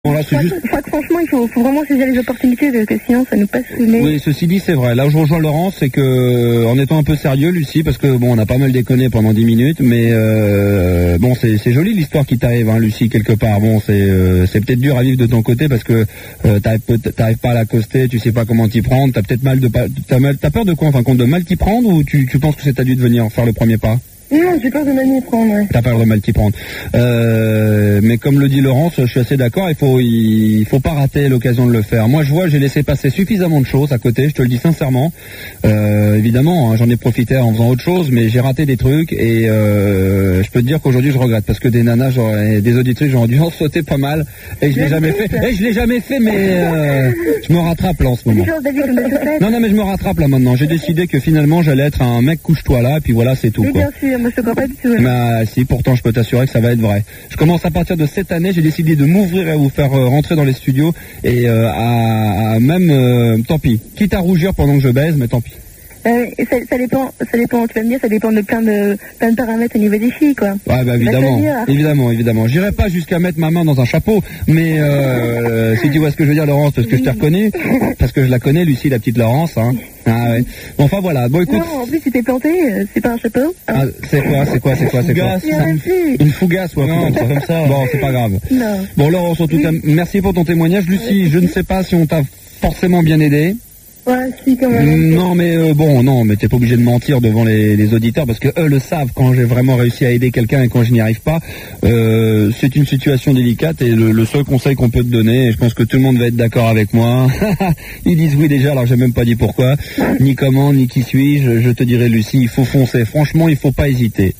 Bon, là, je crois que franchement, il faut vraiment saisir les opportunités parce que sinon ça nous passe sous le nez. Oui, ceci dit, c'est vrai. Là où je rejoins Laurence, c'est que, en étant un peu sérieux, Lucie, parce que bon, on a pas mal déconné pendant 10 minutes, mais bon, c'est joli l'histoire qui t'arrive, hein, Lucie, quelque part. Bon, c'est peut-être dur à vivre de ton côté parce que t'arrives pas à l'accoster, tu sais pas comment t'y prendre, t'as peut-être t'as peur de quoi, enfin, de mal t'y prendre, ou tu penses que c'est à lui de venir faire le premier pas? Non, j'ai peur de mal m'y prendre, ouais. T'as peur de mal t'y prendre. Mais comme le dit Laurence, je suis assez d'accord, il faut pas rater l'occasion de le faire. Moi, j'ai laissé passer suffisamment de choses à côté, je te le dis sincèrement. Évidemment, hein, j'en ai profité en faisant autre chose, mais j'ai raté des trucs et je peux te dire qu'aujourd'hui je regrette parce que des nanas, des auditrices, j'aurais dû en sauter pas mal et je l'ai jamais fait. Et je l'ai jamais fait, mais je me rattrape là en ce moment. Non, mais je me rattrape là maintenant. J'ai décidé que finalement j'allais être un mec couche-toi là, et puis voilà, c'est tout, quoi. Bien sûr. Moi, je te crois pas du tout. Bah, si, pourtant, je peux t'assurer que ça va être vrai. Je commence à partir de cette année, j'ai décidé de m'ouvrir et à vous faire rentrer dans les studios et tant pis. Quitte à rougir pendant que je baise, mais tant pis. Ça dépend, tu vas me dire, ça dépend de plein de paramètres au niveau des filles, quoi. Ouais, bah, évidemment. J'irai pas jusqu'à mettre ma main dans un chapeau, mais si tu vois ce que je veux dire, Laurence, parce que je t'ai reconnu, parce que je la connais, Lucie, la petite Laurence, hein. Ah ouais. Bon, enfin voilà. Bon, écoute. Non, en plus, tu t'es planté, c'est pas un chapeau. Ah, c'est quoi Une fougasse, ouais. Non, c'est comme ça. Bon, c'est pas grave. Non. Bon, Laurence, en tout cas, merci pour ton témoignage. Lucie, je ne sais pas si on t'a forcément bien aidé. Ouais, si, quand même. Non, mais mais t'es pas obligé de mentir devant les auditeurs parce que eux le savent quand j'ai vraiment réussi à aider quelqu'un et quand je n'y arrive pas. C'est une situation délicate et le seul conseil qu'on peut te donner, et je pense que tout le monde va être d'accord avec moi. Ils disent oui déjà, alors j'ai même pas dit pourquoi, ni comment, ni qui suis-je. Je te dirais, Lucie, il faut foncer. Franchement, il faut pas hésiter.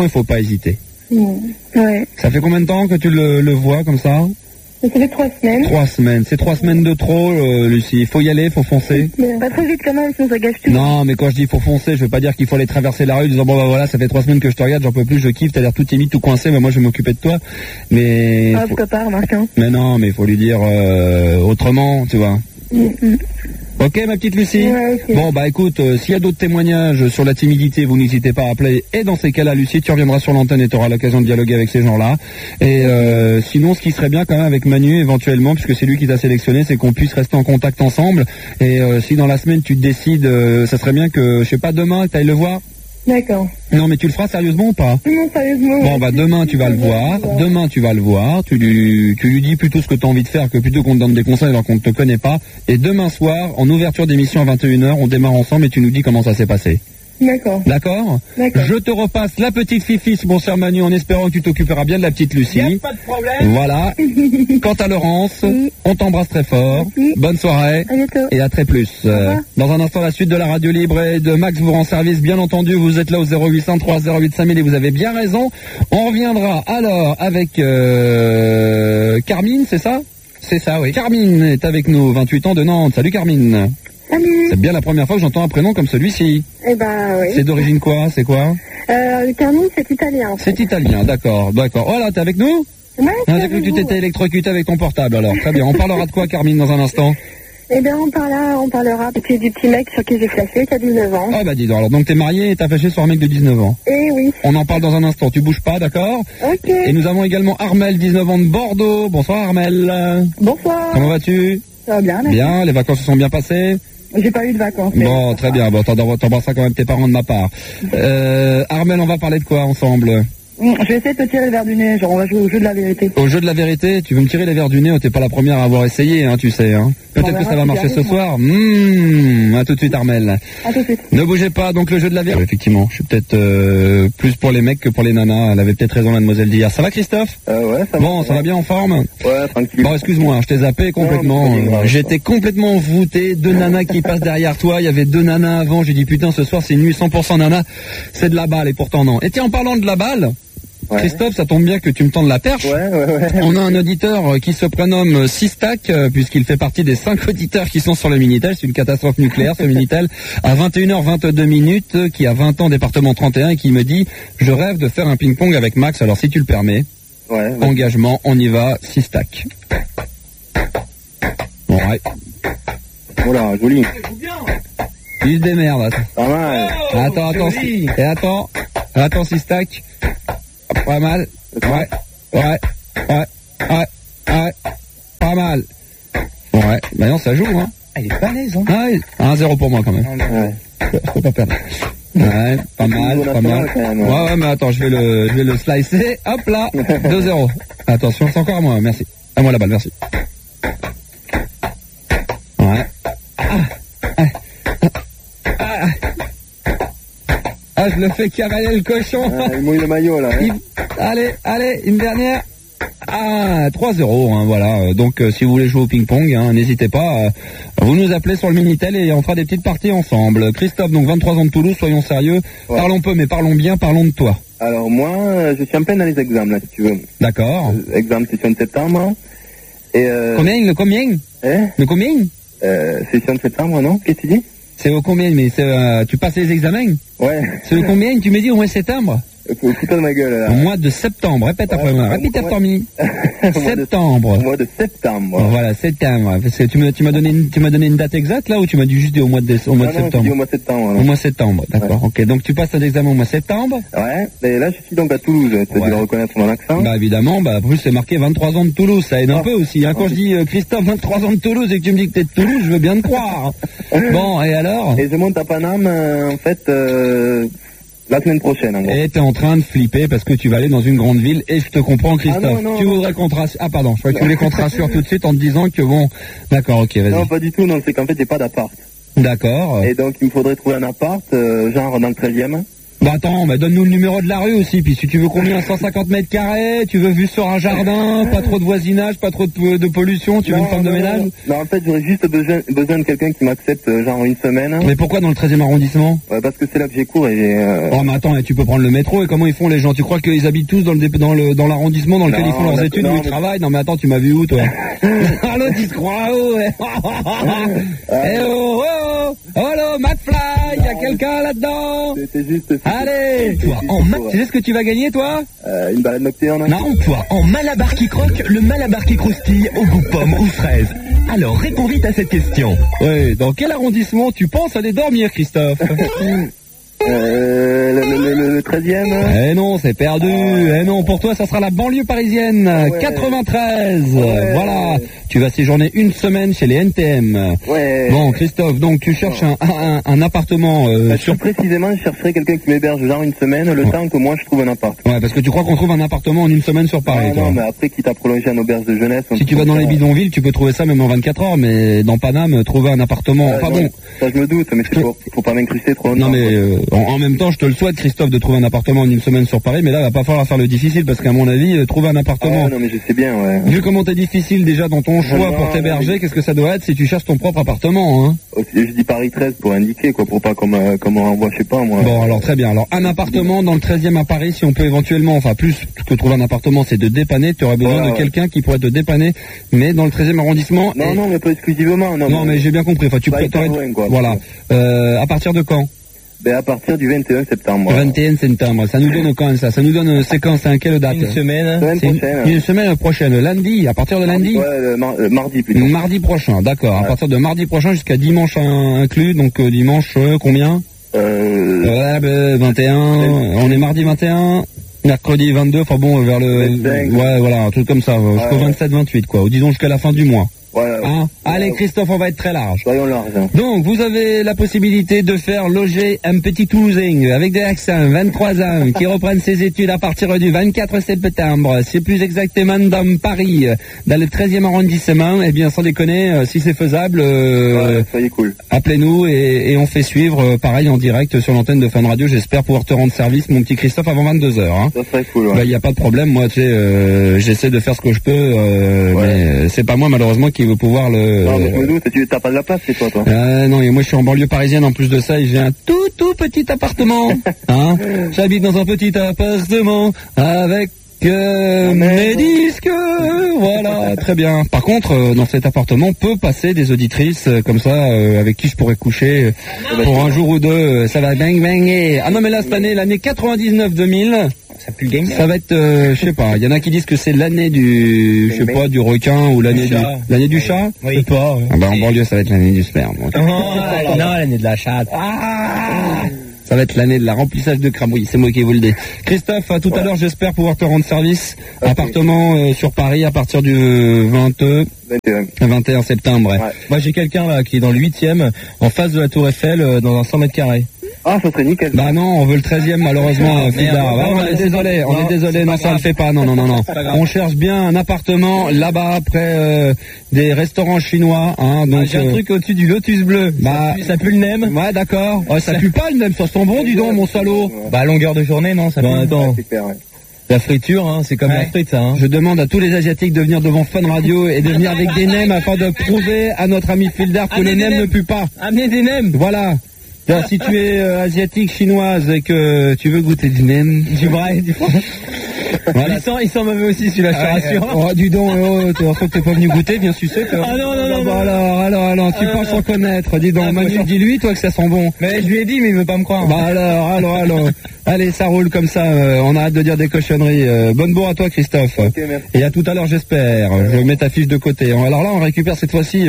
Ouais. Ça fait combien de temps que tu le vois comme ça? Ça fait 3 semaines. 3 semaines. C'est 3 semaines de trop, Lucie. Il faut y aller, il faut foncer. Mais pas trop vite quand même, sinon ça gâche tout. Non, mais quand je dis faut foncer, je veux pas dire qu'il faut aller traverser la rue en disant bon bah voilà, ça fait 3 semaines que je te regarde, j'en peux plus, je kiffe, t'as l'air tout timide, tout coincé, mais moi je vais m'occuper de toi. Mais. Ah, pourquoi pas, remarque, hein. Mais non, mais il faut lui dire autrement, tu vois. Ok, ma petite Lucie. Ouais, okay. Bon, bah écoute, s'il y a d'autres témoignages sur la timidité, vous n'hésitez pas à appeler. Et dans ces cas-là, Lucie, tu reviendras sur l'antenne et tu auras l'occasion de dialoguer avec ces gens-là. Et sinon, ce qui serait bien quand même avec Manu, éventuellement, puisque c'est lui qui t'a sélectionné, c'est qu'on puisse rester en contact ensemble. Et si dans la semaine tu te décides, ça serait bien que, je sais pas, demain, que tu ailles le voir. D'accord. Non, mais tu le feras sérieusement ou pas? Non, sérieusement. Bon, bah demain tu vas le voir. Tu lui dis plutôt ce que tu as envie de faire que plutôt qu'on te donne des conseils alors qu'on ne te connaît pas. Et demain soir, en ouverture d'émission à 21h, on démarre ensemble et tu nous dis comment ça s'est passé. D'accord. D'accord. Je te repasse la petite Fifi, mon cher Manu, en espérant que tu t'occuperas bien de la petite Lucie. Y a pas de problème. Voilà. Quant à Laurence, on t'embrasse très fort. Bonne soirée. À bientôt. Et à très plus. Dans un instant, la suite de la radio libre et de Max vous rend service. Bien entendu, vous êtes là au 0800 308 5000 et vous avez bien raison. On reviendra alors avec Carmine, c'est ça? C'est ça, oui. Carmine est avec nous, 28 ans de Nantes. Salut Carmine. Salut. C'est bien la première fois que j'entends un prénom comme celui-ci. Eh ben, oui. C'est d'origine quoi? C'est quoi? Carmine, c'est italien. C'est italien, d'accord. Oh là, t'es avec nous? Ouais, J'ai cru que tu t'étais électrocuté avec ton portable, alors. Très bien. On parlera de quoi, Carmine, dans un instant? Eh bien, on parlera du petit mec sur qui j'ai flashé, qui a 19 ans. Ah bah dis donc, alors donc t'es marié et t'as flashé sur un mec de 19 ans. Eh oui. On en parle dans un instant, tu bouges pas, d'accord? Ok. Et nous avons également Armel, 19 ans de Bordeaux. Bonsoir Armel. Bonsoir. Comment vas-tu? Ça va bien, merci. Bien, les vacances se sont bien passées? J'ai pas eu de vacances. Bon, très bien, bon, t'embrasseras quand même tes parents de ma part. Armel, on va parler de quoi ensemble? Je vais essayer de te tirer les verres du nez, genre on va jouer au jeu de la vérité. Au jeu de la vérité? Tu veux me tirer les verres du nez? T'es pas la première à avoir essayé, hein, tu sais, hein. Peut-être que ça va marcher ce soir. À tout de suite, Armel. À tout de suite. Ne bougez pas, donc le jeu de la vérité. Effectivement, je suis peut-être plus pour les mecs que pour les nanas. Elle avait peut-être raison, mademoiselle d'hier. Ça va, Christophe? Ouais, ça va. Bon, ça va bien en forme? Ouais, tranquille. Bon, excuse-moi, je t'ai zappé complètement. J'étais complètement voûté. 2 nanas qui passent derrière toi. Il y avait 2 nanas avant. J'ai dit, putain, ce soir, c'est une nuit 100% nana. C'est de la balle, et pourtant non. Et tiens, en parlant de la balle, ouais. Christophe, ça tombe bien que tu me tendes la perche. Ouais. On a un auditeur qui se prénomme Sistac, puisqu'il fait partie des 5 auditeurs qui sont sur le Minitel. C'est une catastrophe nucléaire, ce Minitel, à 21h22, qui a 20 ans, département 31, et qui me dit, je rêve de faire un ping-pong avec Max, alors si tu le permets, engagement, on y va, Sistac. Bon, ouais. Voilà, joli. Il se démerde. Pas mal. Attends, Sistac. Pas mal. Ouais. pas mal. Ouais, bah non, ça joue, hein. Elle est balèze, hein. Ah, oui. 1-0 pour moi, quand même. Ouais. Faut pas perdre. Ouais, pas mal, pas mal. Ouais, mais attends, je vais le slicer. Hop là, 2-0. Attention, c'est encore à moi, merci. À moi la balle, merci. Ouais. Ah, je le fais cavaler le cochon. Il mouille le maillot, là. Hein. Allez, une dernière. Ah, 3-0, hein, voilà. Donc, si vous voulez jouer au ping-pong, hein, n'hésitez pas. Vous nous appelez sur le Minitel et on fera des petites parties ensemble. Christophe, donc 23 ans de Toulouse, soyons sérieux. Ouais. Parlons peu, mais parlons bien, parlons de toi. Alors, moi, je suis en plein dans les examens, là, si tu veux. D'accord. Examen session de septembre. Et Combien? Le combien? Session de septembre, non? Qu'est-ce que tu dis? C'est au combien? Mais tu passes les examens? Ouais. C'est le combien? Tu me dis au mois de septembre? Fous-toi de ma gueule, là. Au mois de septembre. Répète après moi. Répète after me. Septembre. Au mois de septembre. Voilà, septembre. Parce que tu m'as donné une date exacte, là, ou tu m'as dit juste au mois de septembre? Au mois de septembre. Au mois de septembre, d'accord. Ouais. Ok, donc tu passes un examen au mois de septembre? Ouais, et là, je suis donc à Toulouse. Tu as dû le reconnaître mon accent. Bah, évidemment, en plus, c'est marqué 23 ans de Toulouse. Ça aide un peu aussi, hein. Quand je dis, Christophe, 23 ans de Toulouse et que tu me dis que t'es de Toulouse, je veux bien te croire. Bon, et alors? Et je monte à Paname, en fait, la semaine prochaine, en gros. Et t'es en train de flipper parce que tu vas aller dans une grande ville et je te comprends, Christophe. Tu voudrais qu'on te rassure. Ah, pardon, je croyais que tu voulais qu'on te rassure tout de suite en te disant que bon. D'accord, ok, vas-y. Non, pas du tout, non, c'est qu'en fait, j'ai pas d'appart. D'accord. Et donc, il me faudrait trouver un appart, genre dans le 13e. Bah attends, donne-nous le numéro de la rue aussi, puis si tu veux combien, 150 mètres carrés, tu veux vue sur un jardin, pas trop de voisinage, pas trop de pollution, tu veux une femme de ménage? Non, en fait, j'aurais juste besoin de quelqu'un qui m'accepte, genre une semaine. Mais pourquoi dans le 13e arrondissement? Ouais, parce que c'est là que j'ai cours et Oh, mais attends, tu peux prendre le métro, et comment ils font les gens? Tu crois qu'ils habitent tous dans l'arrondissement dans lequel ils font leurs études, où ils travaillent? Non, mais attends, tu m'as vu où, toi? Allô, tu te crois où? Eh oh, oh, oh, McFly, y a quelqu'un là-dedans? C'était juste... Allez! Tu sais ce que tu vas gagner, toi? Une balade nocturne. Non, toi, en malabar qui croque, le malabar qui croustille au goût pomme ou fraise. Alors, réponds vite à cette question. Oui, dans quel arrondissement tu penses aller dormir, Christophe? Le 13e. Eh non, c'est perdu. Eh non, pour toi, ça sera la banlieue parisienne. Ouais. 93. Ouais. Voilà. Tu vas séjourner une semaine chez les NTM. Ouais. Bon, Christophe, donc tu cherches un appartement. Précisément, je chercherais quelqu'un qui m'héberge genre une semaine, le temps que moi je trouve un appart. Ouais, parce que tu crois qu'on trouve un appartement en une semaine sur Paris. Non, mais après, quitte à prolonger en auberge de jeunesse. Si tu vas dans les bidonvilles, tu peux trouver ça même en 24 heures, mais dans Paname, trouver un appartement. Enfin bon. Ça, je me doute, mais faut pas m'incruster trop longtemps. Non, mais en même temps, je te le souhaite, Christophe, de trouver un appartement en une semaine sur Paris, mais là, il va pas falloir faire le difficile, parce qu'à mon avis, trouver un appartement. Ah, non, mais je sais bien, ouais. Vu comment t'es difficile déjà dans ton choix pour t'héberger, qu'est-ce que ça doit être si tu cherches ton propre appartement, hein? Je dis Paris 13 pour indiquer, quoi, pour pas comme on envoie, je sais pas, moi. Bon, alors très bien. Alors, un appartement dans le 13e à Paris, si on peut éventuellement, enfin, plus que trouver un appartement, c'est de dépanner. Tu aurais besoin de quelqu'un qui pourrait te dépanner, mais dans le 13e arrondissement. Non, non, mais pas exclusivement, non, mais j'ai bien compris. Enfin, tu peux, voilà. À partir de quand? Ben, à partir du 21 septembre. 21 septembre. Ça nous donne quand, ça? Ça nous donne séquence, hein, quelle date? Une semaine. Une semaine prochaine. Lundi, à partir de lundi? Ouais, mardi plutôt. Mardi prochain, d'accord. Ouais. À partir de mardi prochain jusqu'à dimanche inclus, donc dimanche, combien? 21, on est mardi 21, mercredi 22, enfin bon, vers le... 25. Ouais, voilà, un truc comme ça, jusqu'au 27-28, quoi. Ou disons jusqu'à la fin du mois. Voilà. Hein? Allez, Christophe, on va être très large. Soyons larges. Donc, vous avez la possibilité de faire loger un petit Toulousain avec des accents, 23 ans, qui reprennent ses études à partir du 24 septembre. C'est plus exactement dans Paris, dans le 13e arrondissement. Eh bien, sans déconner, si c'est faisable, soyez cool. Appelez-nous et on fait suivre, pareil, en direct sur l'antenne de Fun Radio. J'espère pouvoir te rendre service, mon petit Christophe, avant 22h. Hein. Ça serait cool, ouais. Bah, y a pas de problème. Moi, tu sais, j'essaie de faire ce que je peux, mais c'est pas moi, malheureusement, qui veut pouvoir le... Non, mais je me doute, tu t'as pas de la place, c'est toi. Non, et moi je suis en banlieue parisienne en plus de ça et j'ai un tout petit appartement. Hein. J'habite dans un petit appartement avec mes disques. Voilà, très bien. Par contre, dans cet appartement peut passer des auditrices comme ça, avec qui je pourrais coucher pour un jour ou deux. Ça va bang banger. Ah non, mais là cette année, l'année 99-2000... Ça va être, je sais pas. Il y en a qui disent que c'est l'année du, je sais pas, du requin ou l'année du chat. Oui. Je sais pas. Ah bah en banlieue, ça va être l'année du sperme. Non, l'année de la chatte. Ça Ça va être l'année de la remplissage de crâne. Oui, c'est moi qui vous le dis. Christophe, à tout à l'heure, j'espère pouvoir te rendre service. Appartement sur Paris à partir du 21 septembre. Ouais. Moi, j'ai quelqu'un là qui est dans le 8e, en face de la Tour Eiffel, dans un 100 mètres carrés. Ah, ça serait nickel. Bah non, on veut le 13e malheureusement, Fildar. On est désolé, non, ça ne le fait pas, non. On cherche bien un appartement là-bas, près des restaurants chinois, hein, donc... j'ai un truc au-dessus du Lotus Bleu, ça pue le nem. Ouais, d'accord. Ouais, ça pue pas le nem, ça sent bon, dis donc, mon salaud. Bah, à longueur de journée, non, ça pue. Attends. La friture, hein, c'est comme la frite, ça. Hein. Je demande à tous les Asiatiques de venir devant Fun Radio et de venir avec des nems afin de prouver à notre ami Fildar que les nems ne puent pas. Amenez des nems. Voilà. Alors, si tu es asiatique, chinoise et que tu veux goûter du nem, du vrai, du fond. Voilà. Il sent mauvais aussi, celui-là, je te rassure. Oh, dis donc, faut que t'es pas venu goûter, bien sucer, toi. Ah non. Alors, tu penses en connaître, dis donc, Manu, dis-lui, toi, que ça sent bon. Mais je lui ai dit, mais il veut pas me croire. Bah alors. Allez, ça roule comme ça, on arrête de dire des cochonneries. Bonne bourre à toi, Christophe. Okay, merci. Et à tout à l'heure, j'espère. Je mets ta fiche de côté. Alors là, on récupère cette fois-ci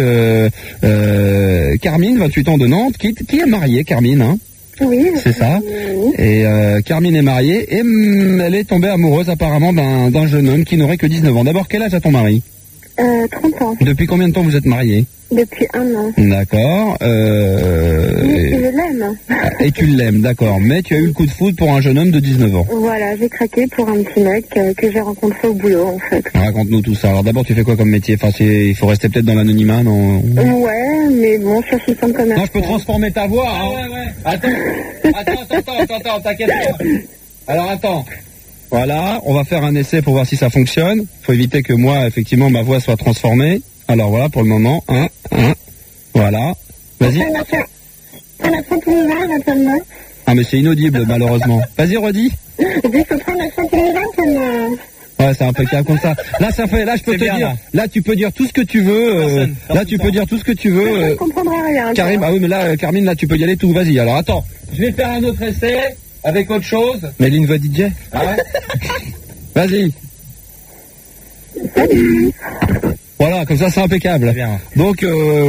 Carmine, 28 ans de Nantes, qui est mariée, Carmine, hein. Oui. C'est ça. Et Carmine est mariée et elle est tombée amoureuse apparemment d'un jeune homme qui n'aurait que 19 ans. D'abord, quel âge a ton mari? 30 ans. Depuis combien de temps vous êtes mariés? Depuis 1 an. D'accord. Je l'aime. Et tu l'aimes, d'accord. Mais tu as eu le coup de foudre pour un jeune homme de 19 ans. Voilà, j'ai craqué pour un petit mec que j'ai rencontré au boulot, en fait. Raconte-nous tout ça. Alors d'abord, tu fais quoi comme métier? Enfin, il faut rester peut-être dans l'anonymat, non? Ouais, mais bon, je suis assistante commerciale. Non, je peux transformer ta voix, hein. Ouais. Attends, t'inquiète pas. Alors attends. Voilà, on va faire un essai pour voir si ça fonctionne. Faut éviter que moi, effectivement, ma voix soit transformée. Alors voilà, pour le moment, voilà. Vas-y. On a pris tous les verres, actuellement. Ah, mais c'est inaudible, malheureusement. Vas-y, redis. Je dis, faut prendre tous les verres, Ouais, c'est impeccable comme ça. Là, je peux te dire. Là, tu peux dire tout ce que tu veux. Là, tu peux dire tout ce que tu veux. Je comprendrai rien. Karim, mais là, Carmine, là, tu peux y aller tout. Vas-y. Alors, attends. Je vais faire un autre essai avec autre chose. Mais une voix DJ. Ah ouais. Vas-y. Salut. Voilà, comme ça, c'est impeccable. Bien. Donc,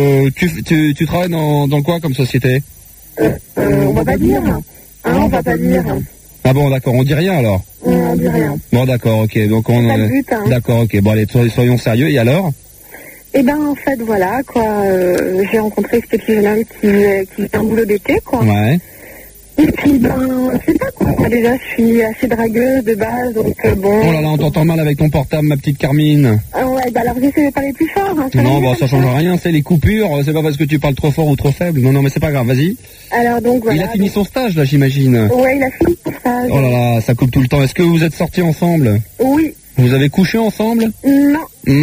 tu travailles dans quoi comme société? On va pas dire. On va pas dire. Ah bon, d'accord, on dit rien alors? On dit rien. Bon, d'accord, ok, donc on... Pas le but, hein. D'accord, ok, bon allez, soyons sérieux, et alors? Eh ben, en fait, voilà, quoi, j'ai rencontré ce petit jeune homme qui fait un boulot d'été, quoi. Ouais. Et puis, je sais pas, quoi. Déjà, je suis assez dragueuse de base, donc bon... Oh là là, on t'entend mal avec ton portable, ma petite Carmine. Ah ouais, alors j'essaie de parler plus fort. Hein, non, ça change rien, c'est les coupures, c'est pas parce que tu parles trop fort ou trop faible. Non, mais c'est pas grave, vas-y. Alors donc, voilà. Il a fini son stage, là, j'imagine. Ouais, il a fini son stage. Oh là là, ça coupe tout le temps. Est-ce que vous êtes sortis ensemble? Oui. Vous avez couché ensemble? Non.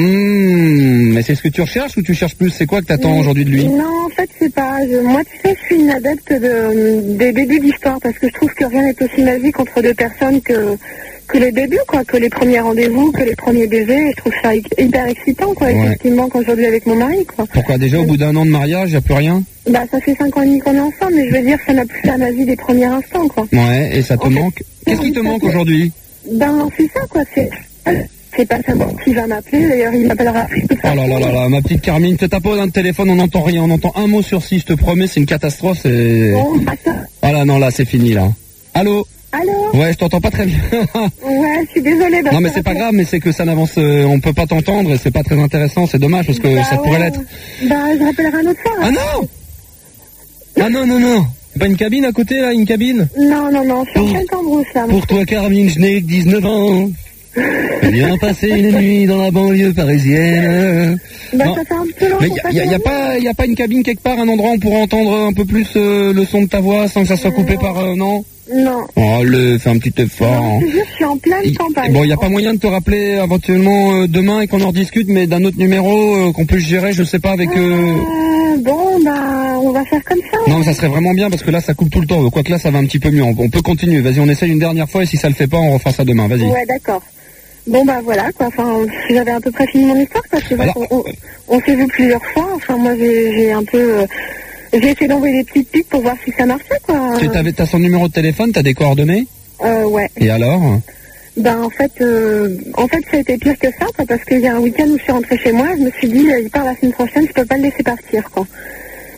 Mais c'est ce que tu recherches ou tu cherches plus? C'est quoi que t'attends aujourd'hui de lui? Non, en fait, c'est pas... Moi, tu sais, je suis une adepte des débuts d'histoire parce que je trouve que rien n'est aussi magique entre deux personnes que les débuts, quoi, que les premiers rendez-vous, que les premiers baisers. Et je trouve ça hyper excitant, quoi, effectivement, qu'aujourd'hui avec mon mari, quoi. Pourquoi? Déjà, au bout d'un an de mariage, y a plus rien? Bah, ça fait 5 ans et demi qu'on est ensemble, mais je veux dire, ça n'a plus fait ma vie des premiers instants, quoi. Ouais, et ça te manque? Qu'est-ce qui te manque aujourd'hui? Ben, c'est ça, quoi, c'est pas savoir qui va m'appeler, d'ailleurs il m'appellera. Oh là là là là, ma petite Carmine, te tape dans le téléphone, on n'entend rien, on entend un mot sur 6, je te promets, c'est une catastrophe. Bon, attends. Ah là non, là c'est fini là. Allô? Allô? Ouais, je t'entends pas très bien. Ouais, je suis désolée. Non mais c'est pas grave, mais c'est que ça n'avance, on peut pas t'entendre, c'est pas très intéressant, c'est dommage parce que ça pourrait l'être. Bah je rappellerai un autre fois. Ah non! Ah non. Pas une cabine à côté là, une cabine? Non, je suis en pleine cambrousse là. Pour toi Carmine, je n'ai que 19 ans. Viens passer une nuit dans la banlieue parisienne. Bah ça fait un peu long. Mais y a pas une cabine quelque part, un endroit où on pourrait entendre un peu plus le son de ta voix sans que ça soit coupé par non? Non. Oh, fais un petit effort. Non, je suis en pleine campagne. Bon, y a pas moyen de te rappeler éventuellement demain et qu'on en rediscute, mais d'un autre numéro qu'on puisse gérer, je sais pas avec. Bon, bah, on va faire comme ça. Non, mais ça serait vraiment bien parce que là, ça coupe tout le temps. Quoique là, ça va un petit peu mieux. On peut continuer. Vas-y, on essaye une dernière fois et si ça le fait pas, on refera ça demain. Vas-y. Ouais, d'accord. Bon, bah voilà, quoi. Enfin, j'avais à peu près fini mon histoire parce que on s'est vu plusieurs fois. Enfin, moi, j'ai un peu. J'ai essayé d'envoyer des petites piques pour voir si ça marchait, quoi. T'as son numéro de téléphone, t'as des coordonnées? Ouais. Et alors? Ben en fait, ça a été pire que ça, quoi, parce qu'il y a un week-end où je suis rentrée chez moi, je me suis dit, il part la semaine prochaine, je peux pas le laisser partir, quoi.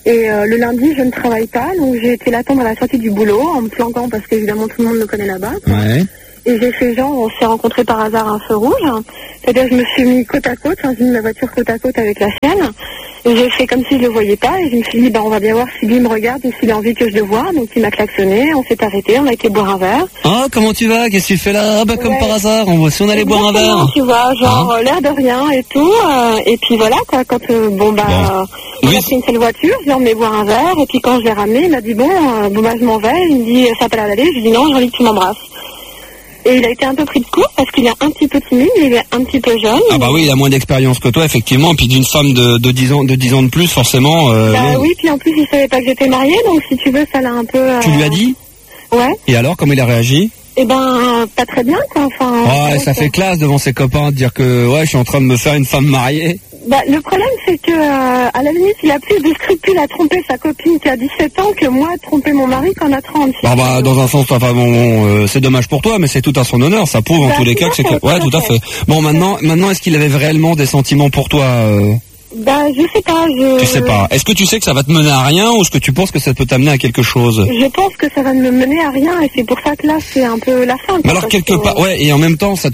Et le lundi, je ne travaille pas, donc j'ai été l'attendre à la sortie du boulot, en me planquant parce qu'évidemment tout le monde me connaît là-bas. Ouais. Et j'ai fait genre, on s'est rencontrés par hasard à un feu rouge. C'est-à-dire je me suis mis côte à côte, j'ai mis ma voiture côte à côte avec la sienne. Et j'ai fait comme si je le voyais pas. Et je me suis dit, on va bien voir si lui me regarde et s'il a envie que je le voie. Donc il m'a klaxonné, on s'est arrêté, on a été boire un verre. Ah, comment tu vas? Qu'est-ce que tu fais là? Ah, comme par hasard, si on allait boire un verre. Tu vois, genre l'air de rien et tout. Et puis voilà, quoi, quand on a pris une seule voiture, je lui ai emmené boire un verre. Et puis quand je l'ai ramené, il m'a dit, je m'en vais. Il me dit, ça n'a pas l'air d'aller. Je lui ai dit, non, j'ai envie que tu m'embrasses. Et il a été un peu pris de court parce qu'il est un petit peu timide, il est un petit peu jeune. Ah bah oui, il a moins d'expérience que toi, effectivement. Et puis d'une femme de 10 ans de plus, forcément. Oui, puis en plus il savait pas que j'étais mariée, donc si tu veux, ça l'a un peu... Tu lui as dit? Ouais. Et alors, comment il a réagi? Eh ben, pas très bien, quoi. Ouais, ça fait classe devant ses copains de dire que je suis en train de me faire une femme mariée. Le problème, c'est que à la limite, il a plus de scrupules à tromper sa copine qui a 17 ans que moi à tromper mon mari qui en a 30. Dans un sens, c'est dommage pour toi, mais c'est tout à son honneur. Ça prouve en tous les cas que c'est que... Ouais, tout à fait. Bon, maintenant, est-ce qu'il avait réellement des sentiments pour toi Je sais pas. Tu sais pas. Est-ce que tu sais que ça va te mener à rien ou est-ce que tu penses que ça peut t'amener à quelque chose? Je pense que ça va me mener à rien et c'est pour ça que là c'est un peu la fin. Mais alors quelque part, et en même temps,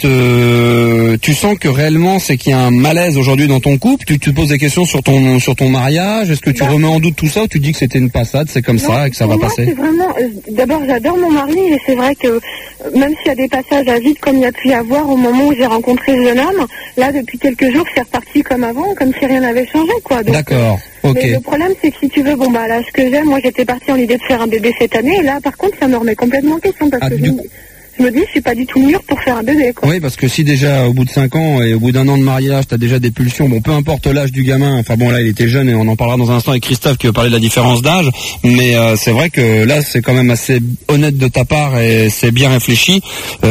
tu sens que réellement c'est qu'il y a un malaise aujourd'hui dans ton couple. Tu te poses des questions sur ton mariage. Est-ce que tu remets en doute tout ça ou tu dis que c'était une passade, c'est comme ça et que ça va passer? C'est vraiment. D'abord, j'adore mon mari et c'est vrai que même s'il y a des passages à vide comme il y a pu y avoir au moment où j'ai rencontré ce jeune homme, là depuis quelques jours c'est reparti comme avant, comme si rien n'avait changé, quoi. Donc, d'accord. Ok. Mais le problème, c'est que si tu veux, là, ce que j'aime, moi, j'étais partie en l'idée de faire un bébé cette année, et là, par contre, ça me remet complètement en question, parce que je me dis, je suis pas du tout mûre pour faire un bébé, quoi. Oui, parce que si déjà, au bout de 5 ans et au bout d'un an de mariage, t'as déjà des pulsions, peu importe l'âge du gamin, là, il était jeune et on en parlera dans un instant avec Christophe qui veut parler de la différence d'âge, mais c'est vrai que là, c'est quand même assez honnête de ta part et c'est bien réfléchi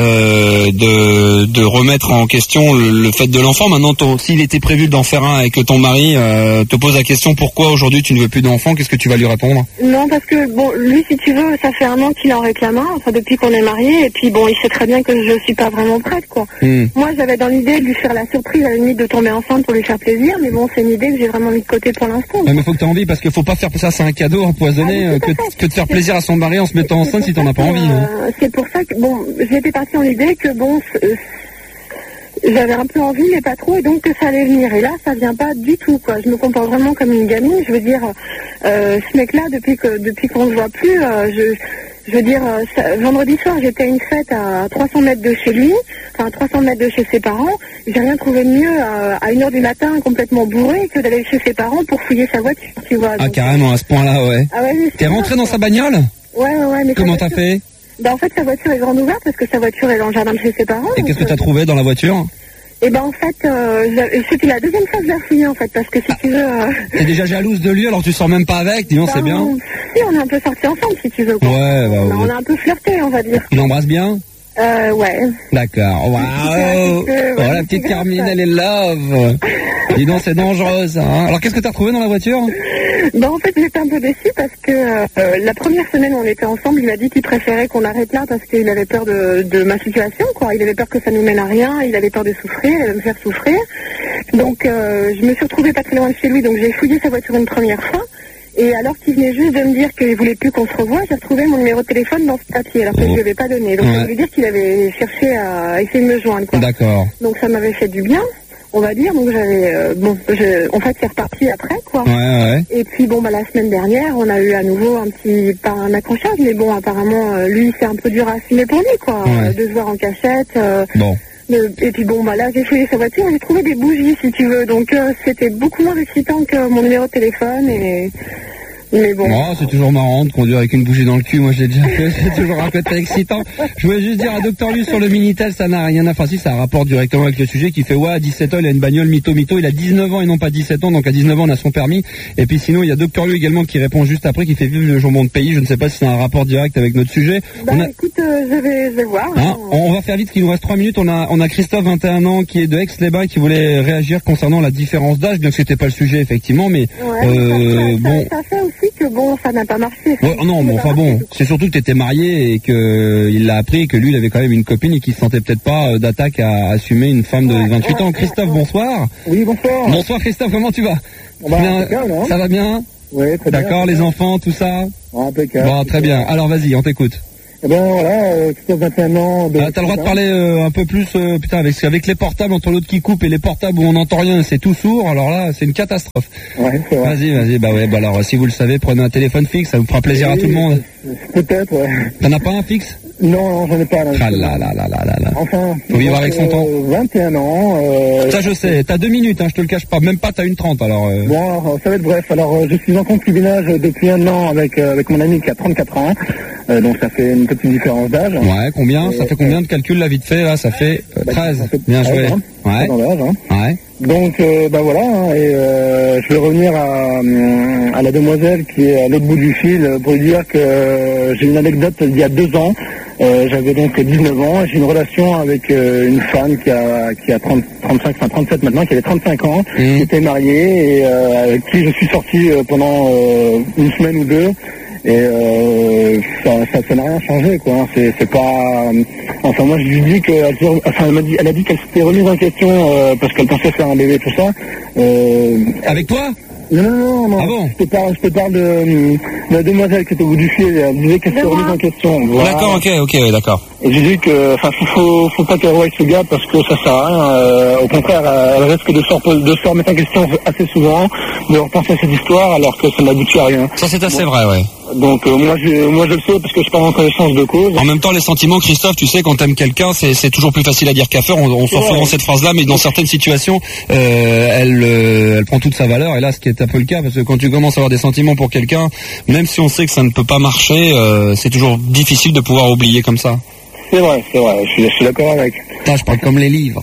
de remettre en question le fait de l'enfant. Maintenant, s'il était prévu d'en faire un et que ton mari te pose la question pourquoi aujourd'hui tu ne veux plus d'enfant, qu'est-ce que tu vas lui répondre? Non, parce que, lui, si tu veux, ça fait un an qu'il en réclame un, depuis qu'on est mariés, et puis il sait très bien que je suis pas vraiment prête, quoi. Moi, j'avais dans l'idée de lui faire la surprise, à la limite, de tomber enceinte pour lui faire plaisir, mais c'est une idée que j'ai vraiment mis de côté pour l'instant. Mais faut que t'aies envie, parce qu'il faut pas faire ça, c'est un cadeau empoisonné, que de faire plaisir à son mari en se mettant enceinte si t'en as pas envie. C'est pour ça que, j'étais partie en l'idée que, j'avais un peu envie, mais pas trop, et donc que ça allait venir. Et là, ça vient pas du tout, quoi. Je me comporte vraiment comme une gamine. Je veux dire, ce mec-là, depuis qu'on se voit plus, je veux dire, vendredi soir, j'étais à une fête à 300 mètres de chez lui, enfin 300 mètres de chez ses parents. J'ai rien trouvé de mieux à 1h du matin, complètement bourré, que d'aller chez ses parents pour fouiller sa voiture, tu vois. Ah, donc, carrément, à ce point-là, ouais. Ah ouais. T'es rentré dans sa bagnole? Ouais. Mais comment t'as fait? En fait, sa voiture est grande ouverte parce que sa voiture est dans le jardin de chez ses parents. Et qu'est-ce que t'as trouvé dans la voiture? En fait, c'était la deuxième fois que je l'ai fouillé, en fait, parce que si tu veux... T'es déjà jalouse de lui, alors tu sors même pas avec, dis-donc, c'est bien. Si, on est un peu sortis ensemble, si tu veux. Quoi. Ouais, on a un peu flirté, on va dire. Tu l'embrasses bien? Ouais. D'accord. Waouh. La petite Carmine, elle est love. Dis donc, c'est dangereux, ça. Alors, qu'est-ce que t'as retrouvé dans la voiture? En fait, j'étais un peu déçue parce que la première semaine où on était ensemble, il m'a dit qu'il préférait qu'on arrête là parce qu'il avait peur de ma situation, quoi. Il avait peur que ça nous mène à rien, il avait peur de souffrir, de me faire souffrir. Donc, je me suis retrouvée pas très loin de chez lui, donc j'ai fouillé sa voiture une première fois. Et alors qu'il venait juste de me dire qu'il voulait plus qu'on se revoie, j'ai retrouvé mon numéro de téléphone dans ce papier, alors que je ne lui avais pas donné. Donc, ça veut dire qu'il avait cherché à essayer de me joindre, quoi. D'accord. Donc, ça m'avait fait du bien, on va dire. Donc, j'avais... en fait, c'est reparti après, quoi. Ouais. Et puis, la semaine dernière, on a eu à nouveau un accrochage. Mais apparemment, lui, c'est un peu dur à assumer pour lui, quoi. Ouais. De se voir en cachette. Et puis là, j'ai fouillé sa voiture, j'ai trouvé des bougies, si tu veux. Donc, c'était beaucoup moins excitant que mon numéro de téléphone. Mais bon. Oh, c'est toujours marrant de conduire avec une bougie dans le cul. Moi, je l'ai déjà fait. C'est toujours un côté excitant. Je voulais juste dire à Dr. Lu sur le Minitel, ça n'a rien à faire. Si, ça rapporte directement avec le sujet qui fait, à 17 ans, il a une bagnole mytho. Il a 19 ans et non pas 17 ans. Donc, à 19 ans, on a son permis. Et puis, sinon, il y a Dr. Lu également qui répond juste après, qui fait vivre le jambon de pays. Je ne sais pas si c'est un rapport direct avec notre sujet. Écoute, je vais voir. On va faire vite, parce qu'il nous reste 3 minutes. On a Christophe, 21 ans, qui est de Aix-les-Bains, qui voulait réagir concernant la différence d'âge, bien que c'était pas le sujet, effectivement, mais, ça fait aussi que ça n'a pas marché. C'est surtout que tu étais marié et qu'il l'a appris et que lui, il avait quand même une copine et qu'il se sentait peut-être pas d'attaque à assumer une femme de 28 ans. Christophe, bonsoir. Oui, bonsoir. Bonsoir Christophe, comment tu vas? Bien, ça va bien? Oui, très bien. D'accord, les enfants, tout ça? Impeccable. Bon, très bien. Alors vas-y, on t'écoute. Eh ben voilà, Christophe, 21 ans. T'as le droit de parler un peu plus, putain, avec les portables, entre l'autre qui coupe et les portables où on n'entend rien, c'est tout sourd, alors là, c'est une catastrophe. Ouais, c'est vrai. Vas-y, bah ouais, bah alors, si vous le savez, prenez un téléphone fixe, ça vous fera plaisir à tout le monde. Peut-être, ouais. T'en as pas un fixe? Non, j'en ai pas. Ah là. Enfin. Faut vivre avec son temps. 21 ans. Ça, je sais. T'as 2 minutes, hein, je te le cache pas. Même pas, t'as 1:30, alors. Bon, alors, ça va être bref. Alors, je suis en concubinage depuis 1 an avec mon ami qui a 34 ans. Donc, ça fait une petite différence d'âge. Ouais, combien? Ça fait combien de calculs, là, vite fait, là? Ça fait 13. Ça fait Bien joué. Hein, ouais. Dans l'âge, hein. Ouais. Donc, bah voilà. Hein, et je vais revenir à la demoiselle qui est à l'autre bout du fil pour lui dire que j'ai une anecdote d'il y a 2 ans. J'avais donc 19 ans, j'ai une relation avec une femme qui a 37 maintenant, qui avait 35 ans, qui était mariée et avec qui je suis sorti pendant une semaine ou 2. Et ça n'a rien changé, quoi. C'est pas. Enfin, moi, je lui dis que. Enfin, elle a dit qu'elle s'était remise en question parce qu'elle pensait faire un bébé, tout ça. Avec toi? Non. Ah bon? Je te parle de la demoiselle qui était au bout du fil. Elle disait qu'elle s'était remise en question. Voilà. D'accord, ok, d'accord. Et j'ai dit que, enfin, faut pas qu'elle revoie ce gars parce que ça sert à rien. Au contraire, elle risque de se remettre en question assez souvent, de repenser à cette histoire alors que ça n'aboutit à rien. Ça, c'est assez vrai, ouais. Donc moi je le sais parce que je parle en connaissance de cause. En même temps, les sentiments, Christophe, tu sais, quand t'aimes quelqu'un, c'est toujours plus facile à dire qu'à faire. On sort souvent cette phrase-là, mais dans certaines situations, elle prend toute sa valeur. Et là, ce qui est un peu le cas, parce que quand tu commences à avoir des sentiments pour quelqu'un, même si on sait que ça ne peut pas marcher, c'est toujours difficile de pouvoir oublier comme ça. C'est vrai, je suis d'accord avec. Putain, je parle comme les livres.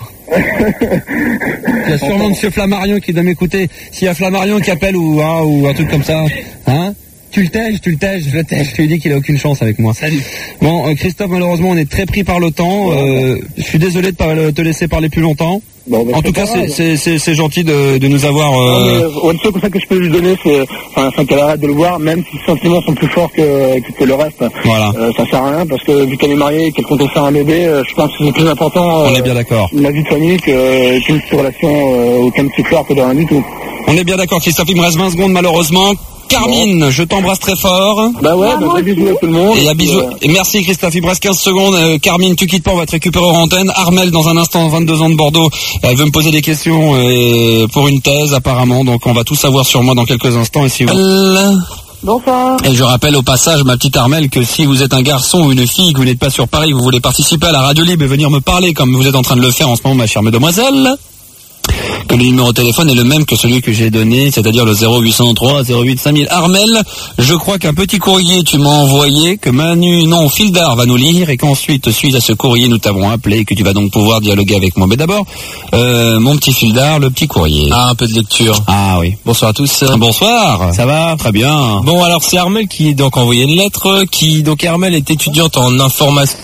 Il y a sûrement Monsieur Flammarion qui doit m'écouter. S'il y a Flammarion qui appelle ou un truc comme ça, hein? Tu le tèges, je lui dis qu'il a aucune chance avec moi. Salut. Bon, Christophe, malheureusement, on est très pris par le temps. Je suis désolé de pas te laisser parler plus longtemps. Bon, en tout cas, c'est gentil de nous avoir. Non, mais le seul conseil que je peux lui donner, c'est qu'elle arrête de le voir, même si ses sentiments sont plus forts que le reste. Voilà. Ça sert à rien parce que vu qu'elle est mariée et qu'elle compte faire un bébé, je pense que c'est plus important. On est bien d'accord. La vie de famille qu'une relation aucun petit fleur que de rien du tout. On est bien d'accord, Christophe. Il me reste 20 secondes malheureusement. Carmine, je t'embrasse très fort. Bah ouais, bisous à tout le monde. Et à bisous. Et merci Christophe, il me reste 15 secondes. Carmine, tu quittes pas, on va te récupérer en antenne. Armel, dans un instant, 22 ans de Bordeaux. Elle veut me poser des questions pour une thèse apparemment. Donc on va tout savoir sur moi dans quelques instants. Et si vous... Bonsoir. Et je rappelle au passage, ma petite Armel, que si vous êtes un garçon ou une fille, que vous n'êtes pas sur Paris, vous voulez participer à la radio libre et venir me parler comme vous êtes en train de le faire en ce moment, ma chère mademoiselle, que le numéro de téléphone est le même que celui que j'ai donné, c'est-à-dire le 0803 08 5000. Armel, je crois qu'un petit courrier tu m'as envoyé, que Fildar va nous lire, et qu'ensuite, suite à ce courrier, nous t'avons appelé, et que tu vas donc pouvoir dialoguer avec moi. Mais d'abord, mon petit Fildar, le petit courrier. Ah, un peu de lecture. Ah oui. Bonsoir à tous. Bonsoir. Ça va? Très bien. Bon, alors c'est Armel qui donc envoyé une lettre, donc Armel est étudiante en information